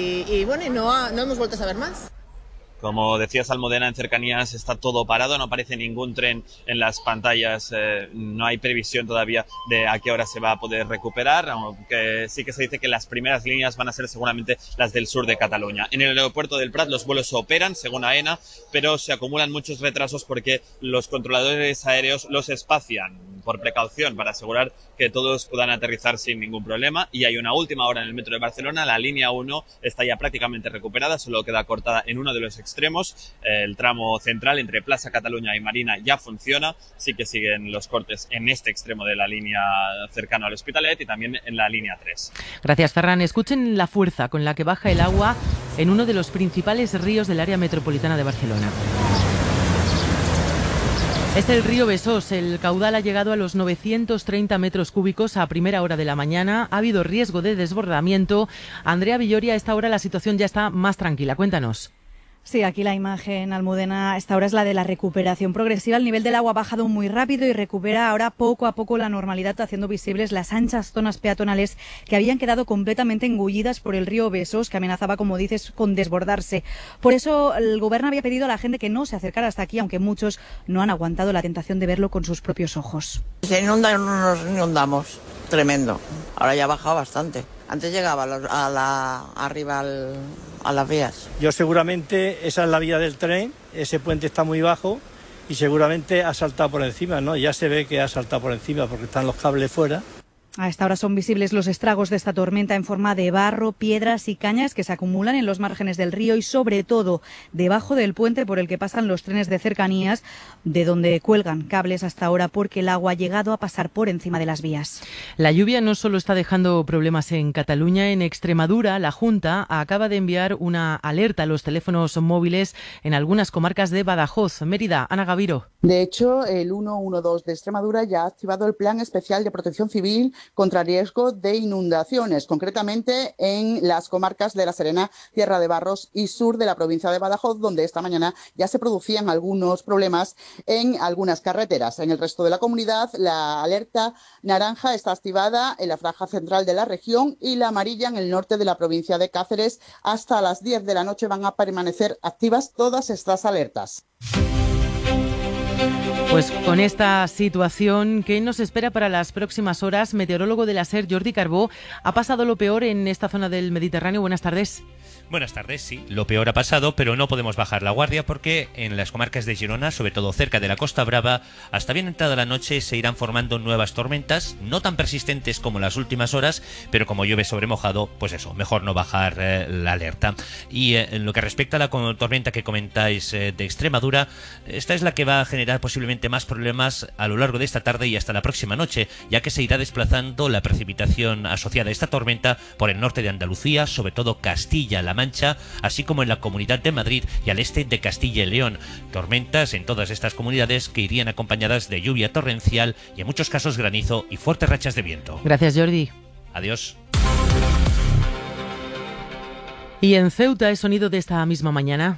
y bueno, no hemos vuelto a saber más. Como decías, Almudena, en cercanías está todo parado, no aparece ningún tren en las pantallas, no hay previsión todavía de a qué hora se va a poder recuperar, aunque sí que se dice que las primeras líneas van a ser seguramente las del sur de Cataluña. En el aeropuerto del Prat los vuelos operan, según AENA, pero se acumulan muchos retrasos porque los controladores aéreos los espacian por precaución para asegurar que todos puedan aterrizar sin ningún problema, y hay una última hora en el metro de Barcelona. La línea 1 está ya prácticamente recuperada, solo queda cortada en uno de los extremos. El tramo central entre Plaza Cataluña y Marina ya funciona, sí que siguen los cortes en este extremo de la línea cercano al Hospitalet y también en la línea 3. Gracias, Ferran. Escuchen la fuerza con la que baja el agua en uno de los principales ríos del área metropolitana de Barcelona. Es el río Besós. El caudal ha llegado a los 930 metros cúbicos a primera hora de la mañana. Ha habido riesgo de desbordamiento. Andrea Villoria, a esta hora la situación ya está más tranquila. Cuéntanos. Sí, aquí la imagen, Almudena, a esta hora es la de la recuperación progresiva. El nivel del agua ha bajado muy rápido y recupera ahora poco a poco la normalidad, haciendo visibles las anchas zonas peatonales que habían quedado completamente engullidas por el río Besós, que amenazaba, como dices, con desbordarse. Por eso el gobierno había pedido a la gente que no se acercara hasta aquí, aunque muchos no han aguantado la tentación de verlo con sus propios ojos. Se inunda, no nos inundamos. Tremendo. Ahora ya ha bajado bastante. Antes llegaba arriba a las vías. Yo seguramente esa es la vía del tren, ese puente está muy bajo y seguramente ha saltado por encima, ¿no? Ya se ve que ha saltado por encima porque están los cables fuera. A esta hora son visibles los estragos de esta tormenta en forma de barro, piedras y cañas que se acumulan en los márgenes del río y sobre todo debajo del puente por el que pasan los trenes de cercanías, de donde cuelgan cables hasta ahora porque el agua ha llegado a pasar por encima de las vías. La lluvia no solo está dejando problemas en Cataluña, en Extremadura la Junta acaba de enviar una alerta a los teléfonos móviles en algunas comarcas de Badajoz. Mérida, Ana Gaviro. De hecho, el 112 de Extremadura ya ha activado el Plan Especial de Protección Civil contra riesgo de inundaciones, concretamente en las comarcas de La Serena, Tierra de Barros y sur de la provincia de Badajoz, donde esta mañana ya se producían algunos problemas en algunas carreteras. En el resto de la comunidad, la alerta naranja está activada en la franja central de la región y la amarilla en el norte de la provincia de Cáceres. Hasta las 10 de la noche van a permanecer activas todas estas alertas. Pues con esta situación, ¿qué nos espera para las próximas horas? Meteorólogo de la SER, Jordi Carbó, ¿ha pasado lo peor en esta zona del Mediterráneo? Buenas tardes. Buenas tardes, sí. Lo peor ha pasado, pero no podemos bajar la guardia porque en las comarcas de Girona, sobre todo cerca de la Costa Brava, hasta bien entrada la noche se irán formando nuevas tormentas, no tan persistentes como las últimas horas, pero como llueve sobre mojado, pues eso, mejor no bajar la alerta. Y en lo que respecta a la tormenta que comentáis de Extremadura, esta es la que va a generar posiblemente más problemas a lo largo de esta tarde y hasta la próxima noche, ya que se irá desplazando la precipitación asociada a esta tormenta por el norte de Andalucía, sobre todo Castilla-La Mancha, así como en la Comunidad de Madrid y al este de Castilla y León. Tormentas en todas estas comunidades que irían acompañadas de lluvia torrencial y en muchos casos granizo y fuertes rachas de viento. Gracias, Jordi. Adiós. Y en Ceuta es sonido de esta misma mañana,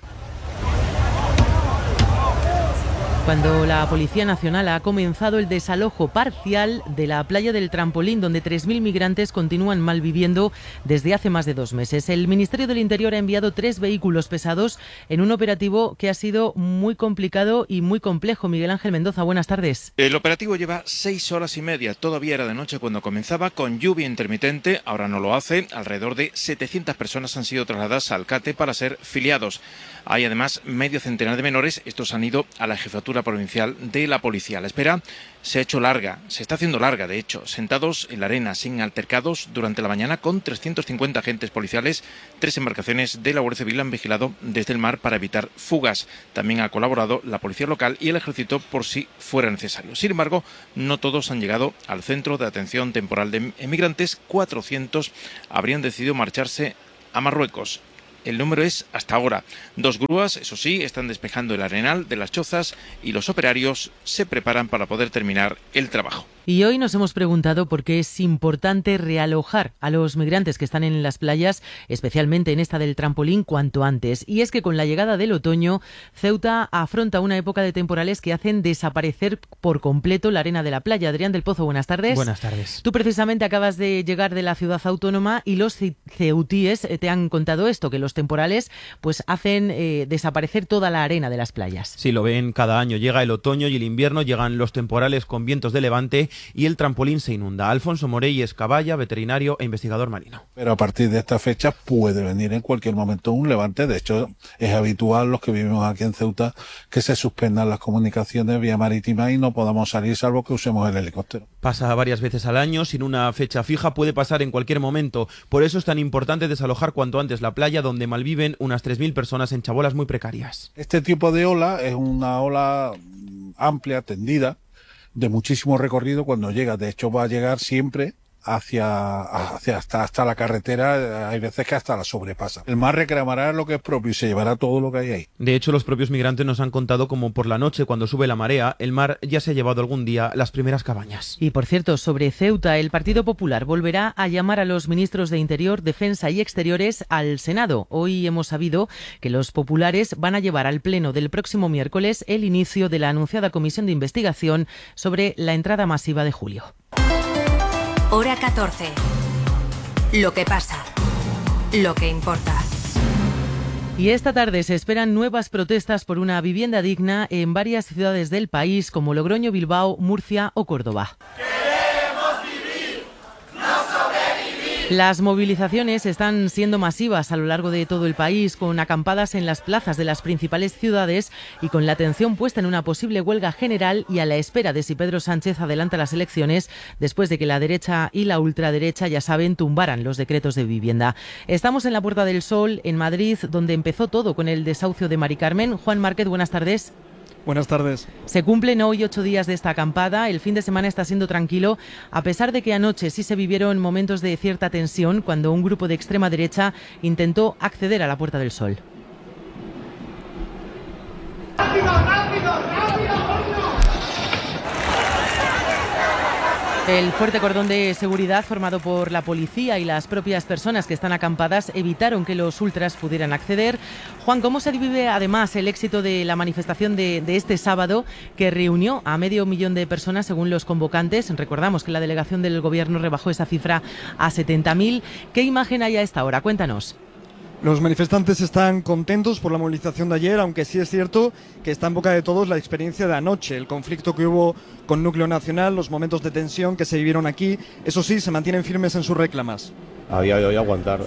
cuando la Policía Nacional ha comenzado el desalojo parcial de la playa del Trampolín, donde 3.000 migrantes continúan malviviendo desde hace más de 2 meses. El Ministerio del Interior ha enviado 3 vehículos pesados en un operativo que ha sido muy complicado y muy complejo. Miguel Ángel Mendoza, buenas tardes. El operativo lleva 6 horas y media. Todavía era de noche cuando comenzaba, con lluvia intermitente. Ahora no lo hace. Alrededor de 700 personas han sido trasladadas al CATE para ser filiados. Hay además medio centenar de menores. Estos han ido a la Jefatura Provincial de la Policía. La espera se ha hecho larga, se está haciendo larga, de hecho, sentados en la arena sin altercados durante la mañana con 350 agentes policiales. 3 embarcaciones de la Guardia Civil han vigilado desde el mar para evitar fugas. También ha colaborado la policía local y el ejército por si fuera necesario. Sin embargo, no todos han llegado al centro de atención temporal de emigrantes. 400 habrían decidido marcharse a Marruecos. El número es hasta ahora 2 grúas, eso sí, están despejando el arenal de las chozas y los operarios se preparan para poder terminar el trabajo. Y hoy nos hemos preguntado por qué es importante realojar a los migrantes que están en las playas, especialmente en esta del Trampolín, cuanto antes. Y es que con la llegada del otoño, Ceuta afronta una época de temporales que hacen desaparecer por completo la arena de la playa. Adrián del Pozo, buenas tardes. Buenas tardes. Tú precisamente acabas de llegar de la ciudad autónoma y los ceutíes te han contado esto, que los temporales pues hacen desaparecer toda la arena de las playas. Sí, lo ven cada año. Llega el otoño y el invierno, llegan los temporales con vientos de levante y el Trampolín se inunda. Alfonso Morey es caballa, veterinario e investigador marino. Pero a partir de esta fecha puede venir en cualquier momento un levante. De hecho, es habitual, los que vivimos aquí en Ceuta, que se suspendan las comunicaciones vía marítima y no podamos salir salvo que usemos el helicóptero. Pasa varias veces al año, sin una fecha fija, puede pasar en cualquier momento. Por eso es tan importante desalojar cuanto antes la playa, donde malviven unas 3.000 personas en chabolas muy precarias. Este tipo de ola es una ola amplia, tendida, de muchísimo recorrido cuando llega. De hecho, va a llegar siempre hasta la carretera. Hay veces que hasta la sobrepasa. El mar reclamará lo que es propio y se llevará todo lo que hay ahí. De hecho, los propios migrantes nos han contado como por la noche, cuando sube la marea, el mar ya se ha llevado algún día las primeras cabañas. Y por cierto, sobre Ceuta, el Partido Popular volverá a llamar a los ministros de Interior, Defensa y Exteriores al Senado. Hoy hemos sabido que los populares van a llevar al pleno del próximo miércoles el inicio de la anunciada comisión de investigación sobre la entrada masiva de julio. Hora 14. Lo que pasa. Lo que importa. Y esta tarde se esperan nuevas protestas por una vivienda digna en varias ciudades del país como Logroño, Bilbao, Murcia o Córdoba. Las movilizaciones están siendo masivas a lo largo de todo el país, con acampadas en las plazas de las principales ciudades y con la atención puesta en una posible huelga general y a la espera de si Pedro Sánchez adelanta las elecciones después de que la derecha y la ultraderecha, ya saben, tumbaran los decretos de vivienda. Estamos en la Puerta del Sol, en Madrid, donde empezó todo con el desahucio de Mari Carmen. Juan Márquez, buenas tardes. Buenas tardes. Se cumplen hoy 8 días de esta acampada. El fin de semana está siendo tranquilo, a pesar de que anoche sí se vivieron momentos de cierta tensión cuando un grupo de extrema derecha intentó acceder a la Puerta del Sol. ¡Rápido, rápido, rápido! El fuerte cordón de seguridad formado por la policía y las propias personas que están acampadas evitaron que los ultras pudieran acceder. Juan, ¿cómo se vive además el éxito de la manifestación de este sábado, que reunió a 500.000 de personas según los convocantes? Recordamos que la delegación del gobierno rebajó esa cifra a 70.000. ¿Qué imagen hay a esta hora? Cuéntanos. Los manifestantes están contentos por la movilización de ayer, aunque sí es cierto que está en boca de todos la experiencia de anoche, el conflicto que hubo con Núcleo Nacional, los momentos de tensión que se vivieron aquí. Eso sí, se mantienen firmes en sus reclamas. a día de hoy aguantar,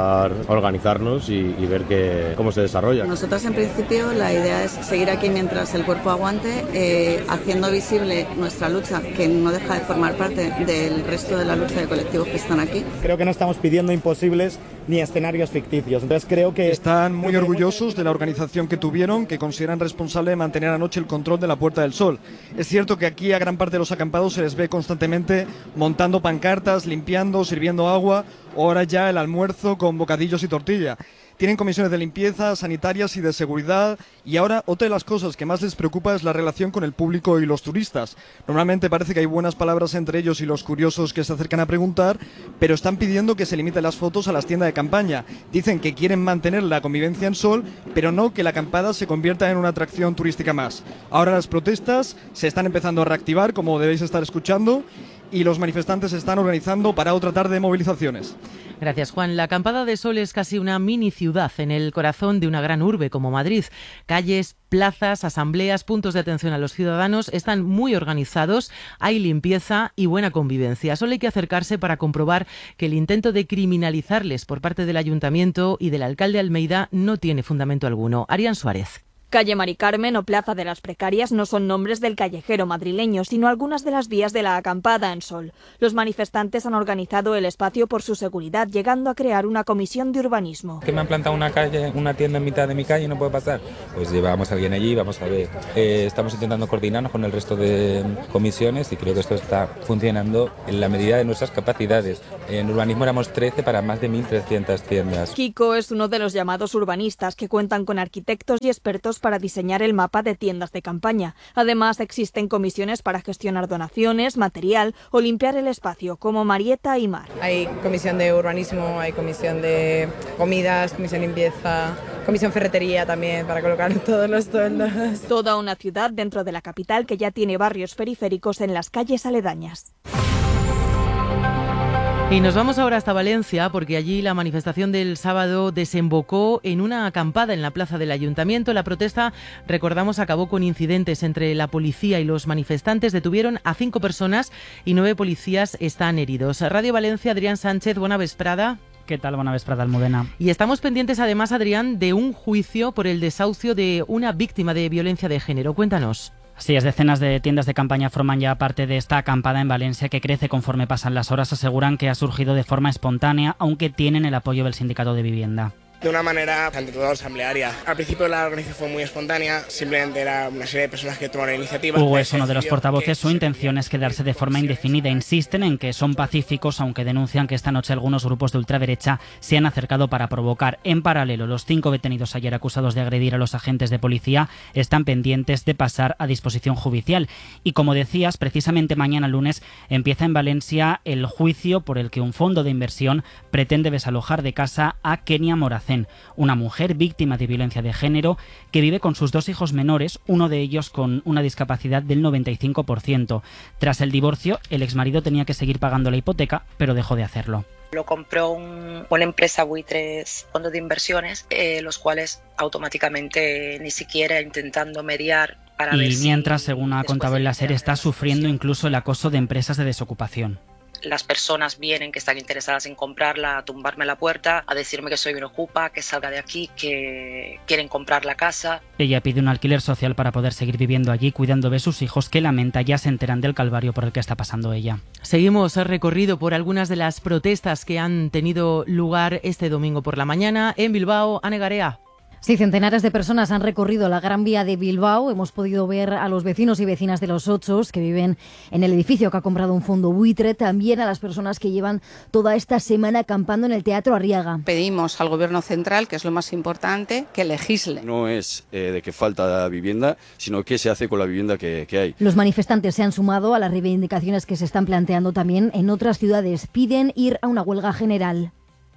organizarnos y ver cómo se desarrolla. Nosotros en principio la idea es seguir aquí mientras el cuerpo aguante, haciendo visible nuestra lucha, que no deja de formar parte del resto de la lucha de colectivos que están aquí. Creo que no estamos pidiendo imposibles ni escenarios ficticios, entonces creo que... Están muy orgullosos de la organización que tuvieron, que consideran responsable de mantener anoche el control de la Puerta del Sol. Es cierto que aquí a gran parte de los acampados se les ve constantemente montando pancartas, limpiando, sirviendo agua, o ahora ya el almuerzo con bocadillos y tortilla. Tienen comisiones de limpieza, sanitarias y de seguridad, y ahora otra de las cosas que más les preocupa es la relación con el público y los turistas. Normalmente parece que hay buenas palabras entre ellos y los curiosos que se acercan a preguntar, pero están pidiendo que se limiten las fotos a las tiendas de campaña. Dicen que quieren mantener la convivencia en Sol, pero no que la acampada se convierta en una atracción turística más. Ahora las protestas se están empezando a reactivar, como debéis estar escuchando, y los manifestantes se están organizando para otra tarde de movilizaciones. Gracias, Juan. La Acampada de Sol es casi una mini ciudad en el corazón de una gran urbe como Madrid. Calles, plazas, asambleas, puntos de atención a los ciudadanos están muy organizados, hay limpieza y buena convivencia. Solo hay que acercarse para comprobar que el intento de criminalizarles por parte del Ayuntamiento y del alcalde Almeida no tiene fundamento alguno. Arián Suárez. Calle Mari Carmen o Plaza de las Precarias no son nombres del callejero madrileño, sino algunas de las vías de la acampada en Sol. Los manifestantes han organizado el espacio por su seguridad, llegando a crear una comisión de urbanismo. ¿Que me han plantado una tienda en mitad de mi calle y no puede pasar? Pues llevamos a alguien allí, vamos a ver. Estamos intentando coordinarnos con el resto de comisiones y creo que esto está funcionando en la medida de nuestras capacidades. En urbanismo éramos 13 para más de 1.300 tiendas. Kiko es uno de los llamados urbanistas que cuentan con arquitectos y expertos para diseñar el mapa de tiendas de campaña. Además, existen comisiones para gestionar donaciones, material o limpiar el espacio, como Marieta y Mar. Hay comisión de urbanismo, hay comisión de comidas, comisión de limpieza, comisión ferretería también para colocar todos los toldos. Toda una ciudad dentro de la capital que ya tiene barrios periféricos en las calles aledañas. Y nos vamos ahora hasta Valencia porque allí la manifestación del sábado desembocó en una acampada en la plaza del Ayuntamiento. La protesta, recordamos, acabó con incidentes entre la policía y los manifestantes. Detuvieron a 5 personas y 9 policías están heridos. Radio Valencia, Adrián Sánchez, buena vesprada. ¿Qué tal? Buena vesprada, Almudena. Y estamos pendientes además, Adrián, de un juicio por el desahucio de una víctima de violencia de género. Cuéntanos. Sí, decenas de tiendas de campaña forman ya parte de esta acampada en Valencia que crece conforme pasan las horas. Aseguran que ha surgido de forma espontánea, aunque tienen el apoyo del sindicato de vivienda. De una manera, ante todo, asamblearia. Al principio la organización fue muy espontánea, simplemente era una serie de personas que tomaron la iniciativa. Hugo es uno de los portavoces, su intención es quedarse de forma indefinida. Insisten en que son pacíficos, aunque denuncian que esta noche algunos grupos de ultraderecha se han acercado para provocar. En paralelo, los 5 detenidos ayer acusados de agredir a los agentes de policía están pendientes de pasar a disposición judicial. Y como decías, precisamente mañana lunes empieza en Valencia el juicio por el que un fondo de inversión pretende desalojar de casa a Kenia Morazán, una mujer víctima de violencia de género que vive con sus 2 hijos menores, uno de ellos con una discapacidad del 95%. Tras el divorcio, el exmarido tenía que seguir pagando la hipoteca, pero dejó de hacerlo. Lo compró una empresa buitres, fondos de inversiones, los cuales automáticamente, ni siquiera intentando mediar para ver si... Y mientras, según ha contado en la SER, está sufriendo incluso el acoso de empresas de desocupación. Las personas vienen que están interesadas en comprarla, a tumbarme la puerta, a decirme que soy un ocupa, que salga de aquí, que quieren comprar la casa. Ella pide un alquiler social para poder seguir viviendo allí, cuidando de sus hijos, que lamenta ya se enteran del calvario por el que está pasando ella. Seguimos el recorrido por algunas de las protestas que han tenido lugar este domingo por la mañana en Bilbao. Ane Garea. Sí, centenares de personas han recorrido la Gran Vía de Bilbao. Hemos podido ver a los vecinos y vecinas de Los Ochos que viven en el edificio que ha comprado un fondo buitre, también a las personas que llevan toda esta semana acampando en el Teatro Arriaga. Pedimos al Gobierno central, que es lo más importante, que legisle. No es de que falta vivienda, sino qué se hace con la vivienda que hay. Los manifestantes se han sumado a las reivindicaciones que se están planteando también en otras ciudades. Piden ir a una huelga general.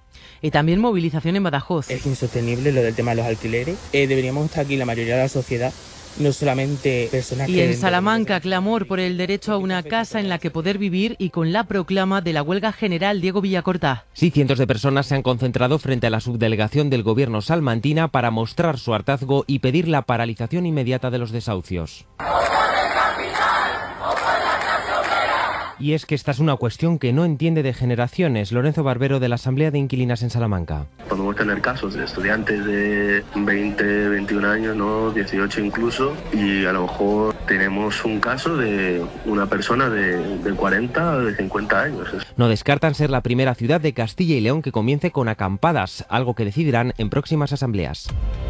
Y también movilización en Badajoz. Es insostenible lo del tema de los alquileres. Deberíamos estar aquí la mayoría de la sociedad, no solamente personas que... Y en Salamanca, clamor por el derecho a una casa en la que poder vivir y con la proclama de la huelga general. Diego Villacorta. Sí, cientos de personas se han concentrado frente a la subdelegación del gobierno salmantina para mostrar su hartazgo y pedir la paralización inmediata de los desahucios. Y es que esta es una cuestión que no entiende de generaciones. Lorenzo Barbero, de la Asamblea de Inquilinas en Salamanca. Podemos tener casos de estudiantes de 20, 21 años, ¿no? 18 incluso, y a lo mejor tenemos un caso de una persona de 40 o de 50 años. No descartan ser la primera ciudad de Castilla y León que comience con acampadas, algo que decidirán en próximas asambleas.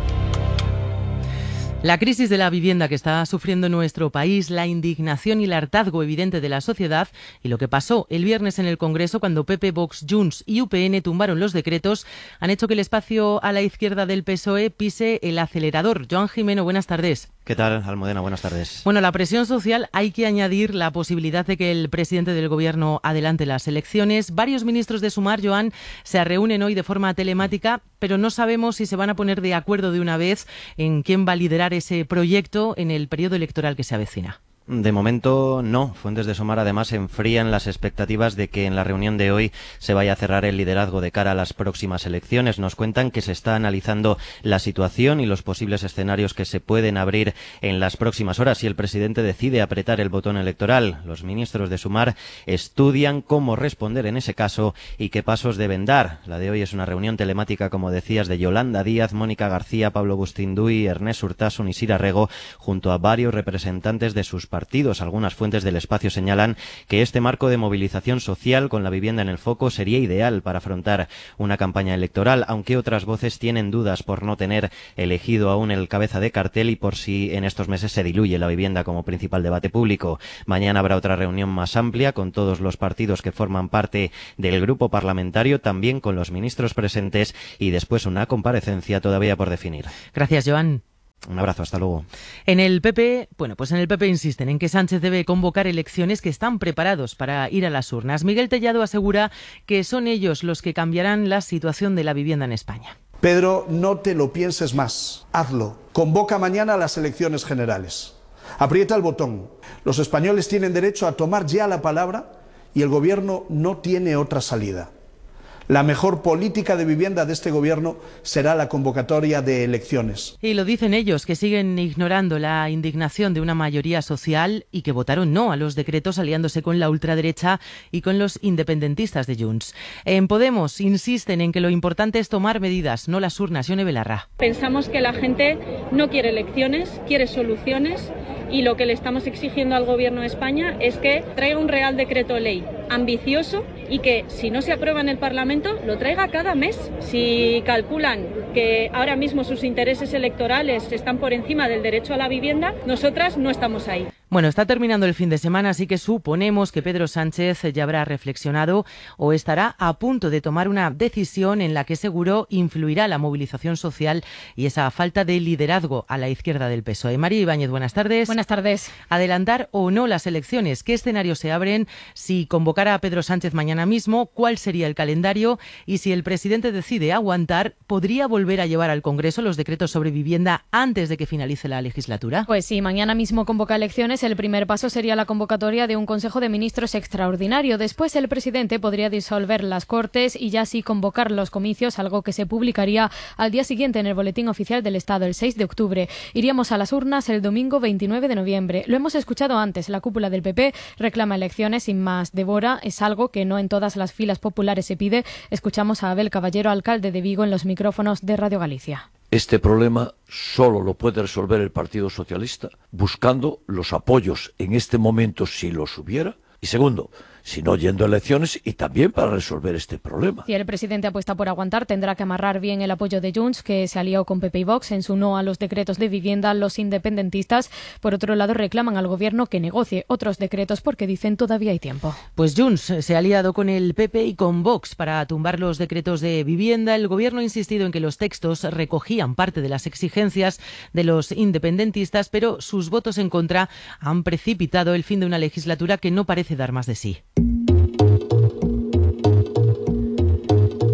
La crisis de la vivienda que está sufriendo nuestro país, la indignación y el hartazgo evidente de la sociedad y lo que pasó el viernes en el Congreso cuando PP, Vox, Junts y UPN tumbaron los decretos han hecho que el espacio a la izquierda del PSOE pise el acelerador. Joan Jimeno, buenas tardes. ¿Qué tal, Almudena? Buenas tardes. Bueno, la presión social, hay que añadir la posibilidad de que el presidente del Gobierno adelante las elecciones. Varios ministros de Sumar, Joan, se reúnen hoy de forma telemática, pero no sabemos si se van a poner de acuerdo de una vez en quién va a liderar ese proyecto en el periodo electoral que se avecina. De momento no. Fuentes de Sumar además enfrían las expectativas de que en la reunión de hoy se vaya a cerrar el liderazgo de cara a las próximas elecciones. Nos cuentan que se está analizando la situación y los posibles escenarios que se pueden abrir en las próximas horas si el presidente decide apretar el botón electoral. Los ministros de Sumar estudian cómo responder en ese caso y qué pasos deben dar. La de hoy es una reunión telemática, como decías, de Yolanda Díaz, Mónica García, Pablo Bustinduy, Ernest Urtasun y Sira Rego, junto a varios representantes de sus partidos. Algunas fuentes del espacio señalan que este marco de movilización social con la vivienda en el foco sería ideal para afrontar una campaña electoral, aunque otras voces tienen dudas por no tener elegido aún el cabeza de cartel y por si en estos meses se diluye la vivienda como principal debate público. Mañana habrá otra reunión más amplia con todos los partidos que forman parte del grupo parlamentario, también con los ministros presentes, y después una comparecencia todavía por definir. Gracias, Joan. Un abrazo, hasta luego. En el PP insisten en que Sánchez debe convocar elecciones, que están preparados para ir a las urnas. Miguel Tellado asegura que son ellos los que cambiarán la situación de la vivienda en España. Pedro, no te lo pienses más. Hazlo. Convoca mañana a las elecciones generales. Aprieta el botón. Los españoles tienen derecho a tomar ya la palabra y el gobierno no tiene otra salida. La mejor política de vivienda de este gobierno será la convocatoria de elecciones. Y lo dicen ellos, que siguen ignorando la indignación de una mayoría social y que votaron no a los decretos, aliándose con la ultraderecha y con los independentistas de Junts. En Podemos insisten en que lo importante es tomar medidas, no las urnas. Ione Belarra. Pensamos que la gente no quiere elecciones, quiere soluciones, y lo que le estamos exigiendo al Gobierno de España es que traiga un Real Decreto Ley ambicioso y que, si no se aprueba en el Parlamento, lo traiga cada mes. Si calculan que ahora mismo sus intereses electorales están por encima del derecho a la vivienda, nosotras no estamos ahí. Bueno, está terminando el fin de semana, así que suponemos que Pedro Sánchez ya habrá reflexionado o estará a punto de tomar una decisión en la que seguro influirá la movilización social y esa falta de liderazgo a la izquierda del PSOE. María Ibáñez, buenas tardes. Buenas tardes. ¿Adelantar o no las elecciones? ¿Qué escenarios se abren si convocara a Pedro Sánchez mañana mismo? ¿Cuál sería el calendario? Y si el presidente decide aguantar, ¿podría volver a llevar al Congreso los decretos sobre vivienda antes de que finalice la legislatura? Pues sí, mañana mismo convoca elecciones. El primer paso sería la convocatoria de un Consejo de Ministros extraordinario. Después el presidente podría disolver las Cortes y ya sí convocar los comicios, algo que se publicaría al día siguiente en el Boletín Oficial del Estado, el 6 de octubre. Iríamos a las urnas el domingo 29 de noviembre. Lo hemos escuchado antes, la cúpula del PP reclama elecciones sin más devora. Es algo que no en todas las filas populares se pide. Escuchamos a Abel Caballero, alcalde de Vigo, en los micrófonos de Radio Galicia. Este problema solo lo puede resolver el Partido Socialista buscando los apoyos en este momento, si los hubiera. Y segundo, si no yendo a elecciones, y también para resolver este problema. Si el presidente apuesta por aguantar, tendrá que amarrar bien el apoyo de Junts, que se alió con PP y Vox en su no a los decretos de vivienda. Los independentistas, por otro lado, reclaman al gobierno que negocie otros decretos porque dicen todavía hay tiempo. Pues Junts se ha aliado con el PP y con Vox para tumbar los decretos de vivienda. El gobierno ha insistido en que los textos recogían parte de las exigencias de los independentistas, pero sus votos en contra han precipitado el fin de una legislatura que no parece dar más de sí.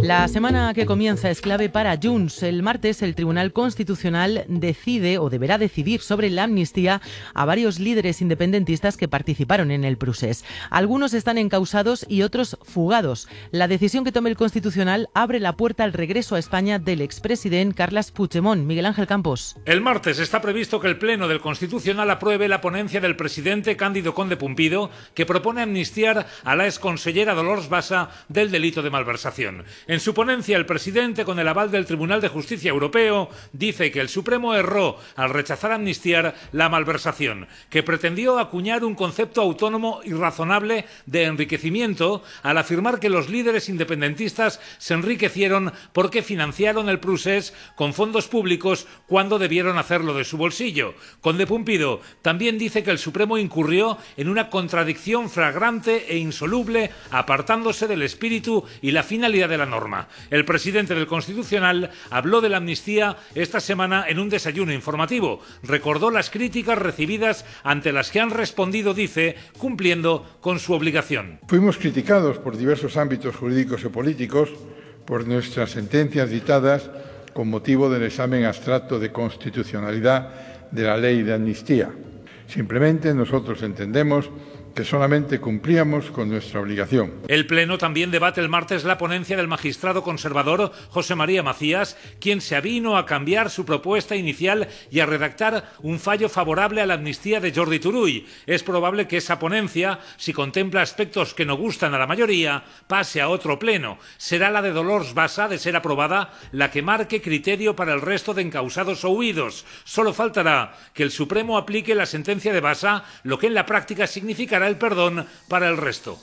La semana que comienza es clave para Junts. El martes el Tribunal Constitucional decide o deberá decidir sobre la amnistía a varios líderes independentistas que participaron en el procés. Algunos están encausados y otros fugados. La decisión que tome el Constitucional abre la puerta al regreso a España del expresidente Carles Puigdemont. Miguel Ángel Campos. El martes está previsto que el Pleno del Constitucional apruebe la ponencia del presidente Cándido Conde Pumpido, que propone amnistiar a la exconsellera Dolors Bassa del delito de malversación. En su ponencia, el presidente, con el aval del Tribunal de Justicia Europeo, dice que el Supremo erró al rechazar amnistiar la malversación, que pretendió acuñar un concepto autónomo y razonable de enriquecimiento al afirmar que los líderes independentistas se enriquecieron porque financiaron el procés con fondos públicos cuando debieron hacerlo de su bolsillo. Conde Pumpido también dice que el Supremo incurrió en una contradicción flagrante e insoluble, apartándose del espíritu y la finalidad de la norma. El presidente del Constitucional habló de la amnistía esta semana en un desayuno informativo. Recordó las críticas recibidas ante las que han respondido, dice, cumpliendo con su obligación. Fuimos criticados por diversos ámbitos jurídicos y políticos por nuestras sentencias dictadas con motivo del examen abstracto de constitucionalidad de la ley de amnistía. Simplemente nosotros entendemos que solamente cumplíamos con nuestra obligación. El Pleno también debate el martes la ponencia del magistrado conservador José María Macías, quien se avino a cambiar su propuesta inicial y a redactar un fallo favorable a la amnistía de Jordi Turull. Es probable que esa ponencia, si contempla aspectos que no gustan a la mayoría, pase a otro Pleno. Será la de Dolors Bassa, de ser aprobada, la que marque criterio para el resto de encausados o huidos. Solo faltará que el Supremo aplique la sentencia de Bassa, lo que en la práctica significará el perdón para el resto.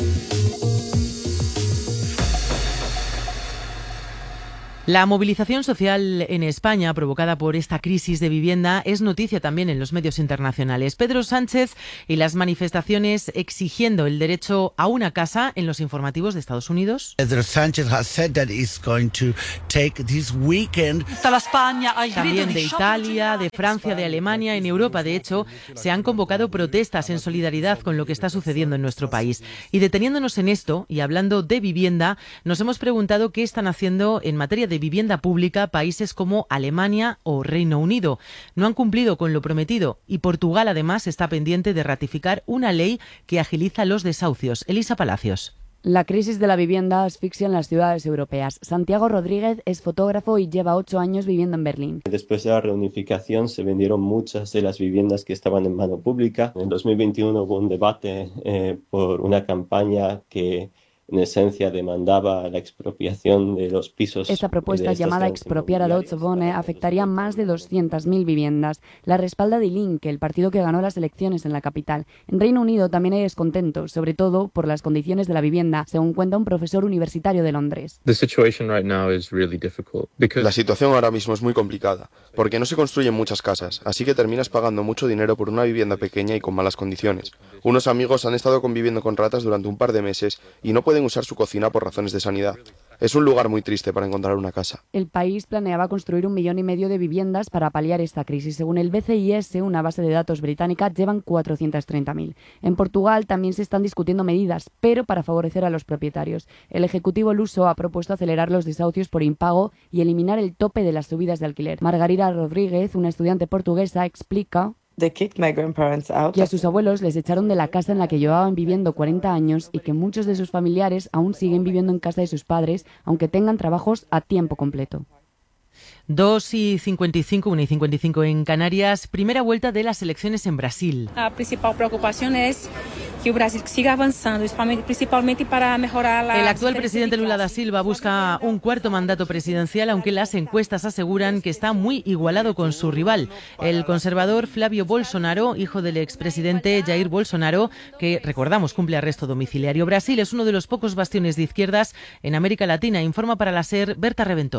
La movilización social en España provocada por esta crisis de vivienda es noticia también en los medios internacionales. Pedro Sánchez y las manifestaciones exigiendo el derecho a una casa en los informativos de Estados Unidos. Pedro Sánchez has said that he's going to take this weekend. También de Italia, de Francia, de Alemania, en Europa. De hecho, se han convocado protestas en solidaridad con lo que está sucediendo en nuestro país. Y deteniéndonos en esto y hablando de vivienda, nos hemos preguntado qué están haciendo en materia de vivienda pública países como Alemania o Reino Unido. No han cumplido con lo prometido y Portugal además está pendiente de ratificar una ley que agiliza los desahucios. Elisa Palacios. La crisis de la vivienda asfixia en las ciudades europeas. Santiago Rodríguez es fotógrafo y lleva 8 años viviendo en Berlín. Después de la reunificación se vendieron muchas de las viviendas que estaban en mano pública. En 2021 hubo un debate por una campaña que en esencia demandaba la expropiación de los pisos. Esta propuesta llamada Expropiar a Deutsche Wohnen afectaría más de 200.000 viviendas. La respalda Die Linke, el partido que ganó las elecciones en la capital. En Reino Unido también hay descontento, sobre todo por las condiciones de la vivienda, según cuenta un profesor universitario de Londres. La situación ahora mismo es muy complicada, porque no se construyen muchas casas, así que terminas pagando mucho dinero por una vivienda pequeña y con malas condiciones. Unos amigos han estado conviviendo con ratas durante un par de meses y no pueden usar su cocina por razones de sanidad. Es un lugar muy triste para encontrar una casa. El país planeaba construir 1,5 millones de viviendas para paliar esta crisis. Según el BCIS, una base de datos británica, llevan 430.000. En Portugal también se están discutiendo medidas, pero para favorecer a los propietarios. El Ejecutivo luso ha propuesto acelerar los desahucios por impago y eliminar el tope de las subidas de alquiler. Margarita Rodríguez, una estudiante portuguesa, explica que a sus abuelos les echaron de la casa en la que llevaban viviendo 40 años y que muchos de sus familiares aún siguen viviendo en casa de sus padres, aunque tengan trabajos a tiempo completo. 2:55, 1:55 en Canarias. Primera vuelta de las elecciones en Brasil. La principal preocupación es que Brasil siga avanzando, principalmente para mejorar la... El actual presidente Lula da Silva busca un cuarto mandato presidencial, aunque las encuestas aseguran que está muy igualado con su rival, el conservador Flávio Bolsonaro, hijo del expresidente Jair Bolsonaro, que, recordamos, cumple arresto domiciliario. Brasil es uno de los pocos bastiones de izquierdas en América Latina, informa para la SER Berta Reventós.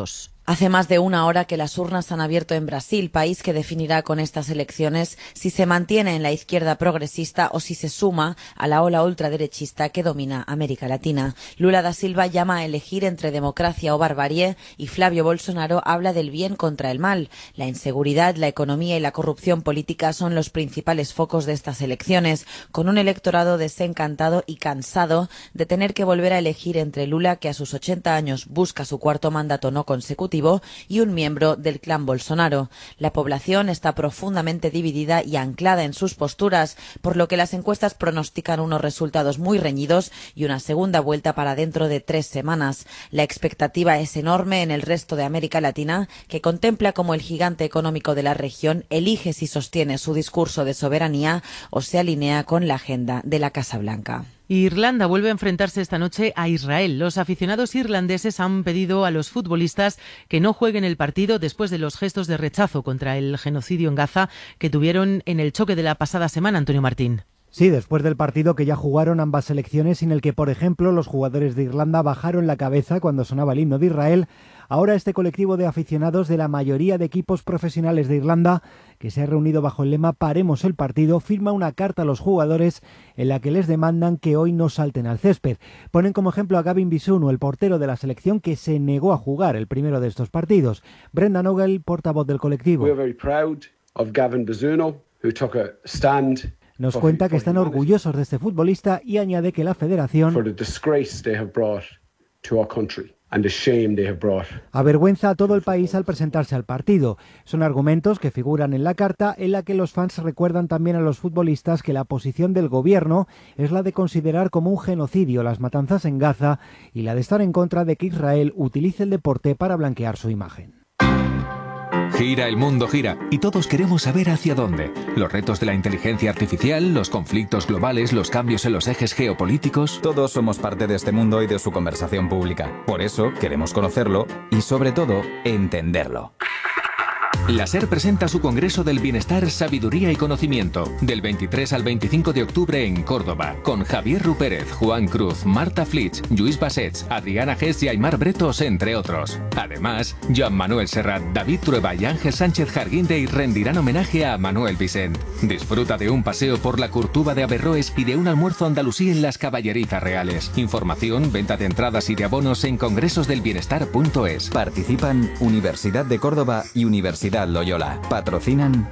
Hace más de una hora que las urnas han abierto en Brasil, país que definirá con estas elecciones si se mantiene en la izquierda progresista o si se suma a la ola ultraderechista que domina América Latina. Lula da Silva llama a elegir entre democracia o barbarie y Flavio Bolsonaro habla del bien contra el mal. La inseguridad, la economía y la corrupción política son los principales focos de estas elecciones, con un electorado desencantado y cansado de tener que volver a elegir entre Lula, que a sus 80 años busca su cuarto mandato no consecutivo, y un miembro del clan Bolsonaro. La población está profundamente dividida y anclada en sus posturas, por lo que las encuestas pronostican unos resultados muy reñidos y una segunda vuelta para dentro de 3 semanas. La expectativa es enorme en el resto de América Latina, que contempla como el gigante económico de la región elige si sostiene su discurso de soberanía o se alinea con la agenda de la Casa Blanca. Irlanda vuelve a enfrentarse esta noche a Israel. Los aficionados irlandeses han pedido a los futbolistas que no jueguen el partido después de los gestos de rechazo contra el genocidio en Gaza que tuvieron en el choque de la pasada semana, Antonio Martín. Sí, después del partido que ya jugaron ambas selecciones, en el que, por ejemplo, los jugadores de Irlanda bajaron la cabeza cuando sonaba el himno de Israel, ahora este colectivo de aficionados de la mayoría de equipos profesionales de Irlanda, que se ha reunido bajo el lema Paremos el partido, firma una carta a los jugadores en la que les demandan que hoy no salten al césped. Ponen como ejemplo a Gavin Bissono, el portero de la selección que se negó a jugar el primero de estos partidos. Brendan Ogle, portavoz del colectivo. Nos cuenta que están orgullosos de este futbolista y añade que la federación avergüenza a todo el país al presentarse al partido. Son argumentos que figuran en la carta, en la que los fans recuerdan también a los futbolistas que la posición del gobierno es la de considerar como un genocidio las matanzas en Gaza y la de estar en contra de que Israel utilice el deporte para blanquear su imagen. Gira, el mundo gira, y todos queremos saber hacia dónde. Los retos de la inteligencia artificial, los conflictos globales, los cambios en los ejes geopolíticos. Todos somos parte de este mundo y de su conversación pública. Por eso queremos conocerlo y, sobre todo, entenderlo. La SER presenta su Congreso del Bienestar, Sabiduría y Conocimiento, del 23 al 25 de octubre en Córdoba, con Javier Rupérez, Juan Cruz, Marta Flitsch, Lluís Bassets, Adriana Gess y Aymar Bretos, entre otros. Además, Joan Manuel Serrat, David Trueba y Ángel Sánchez Jarguindey rendirán homenaje a Manuel Vicent. Disfruta de un paseo por la Curtuba de Averroes y de un almuerzo andalusí en las Caballerizas Reales. Información, venta de entradas y de abonos en congresosdelbienestar.es. Participan Universidad de Córdoba y Universidad Loyola. Patrocinan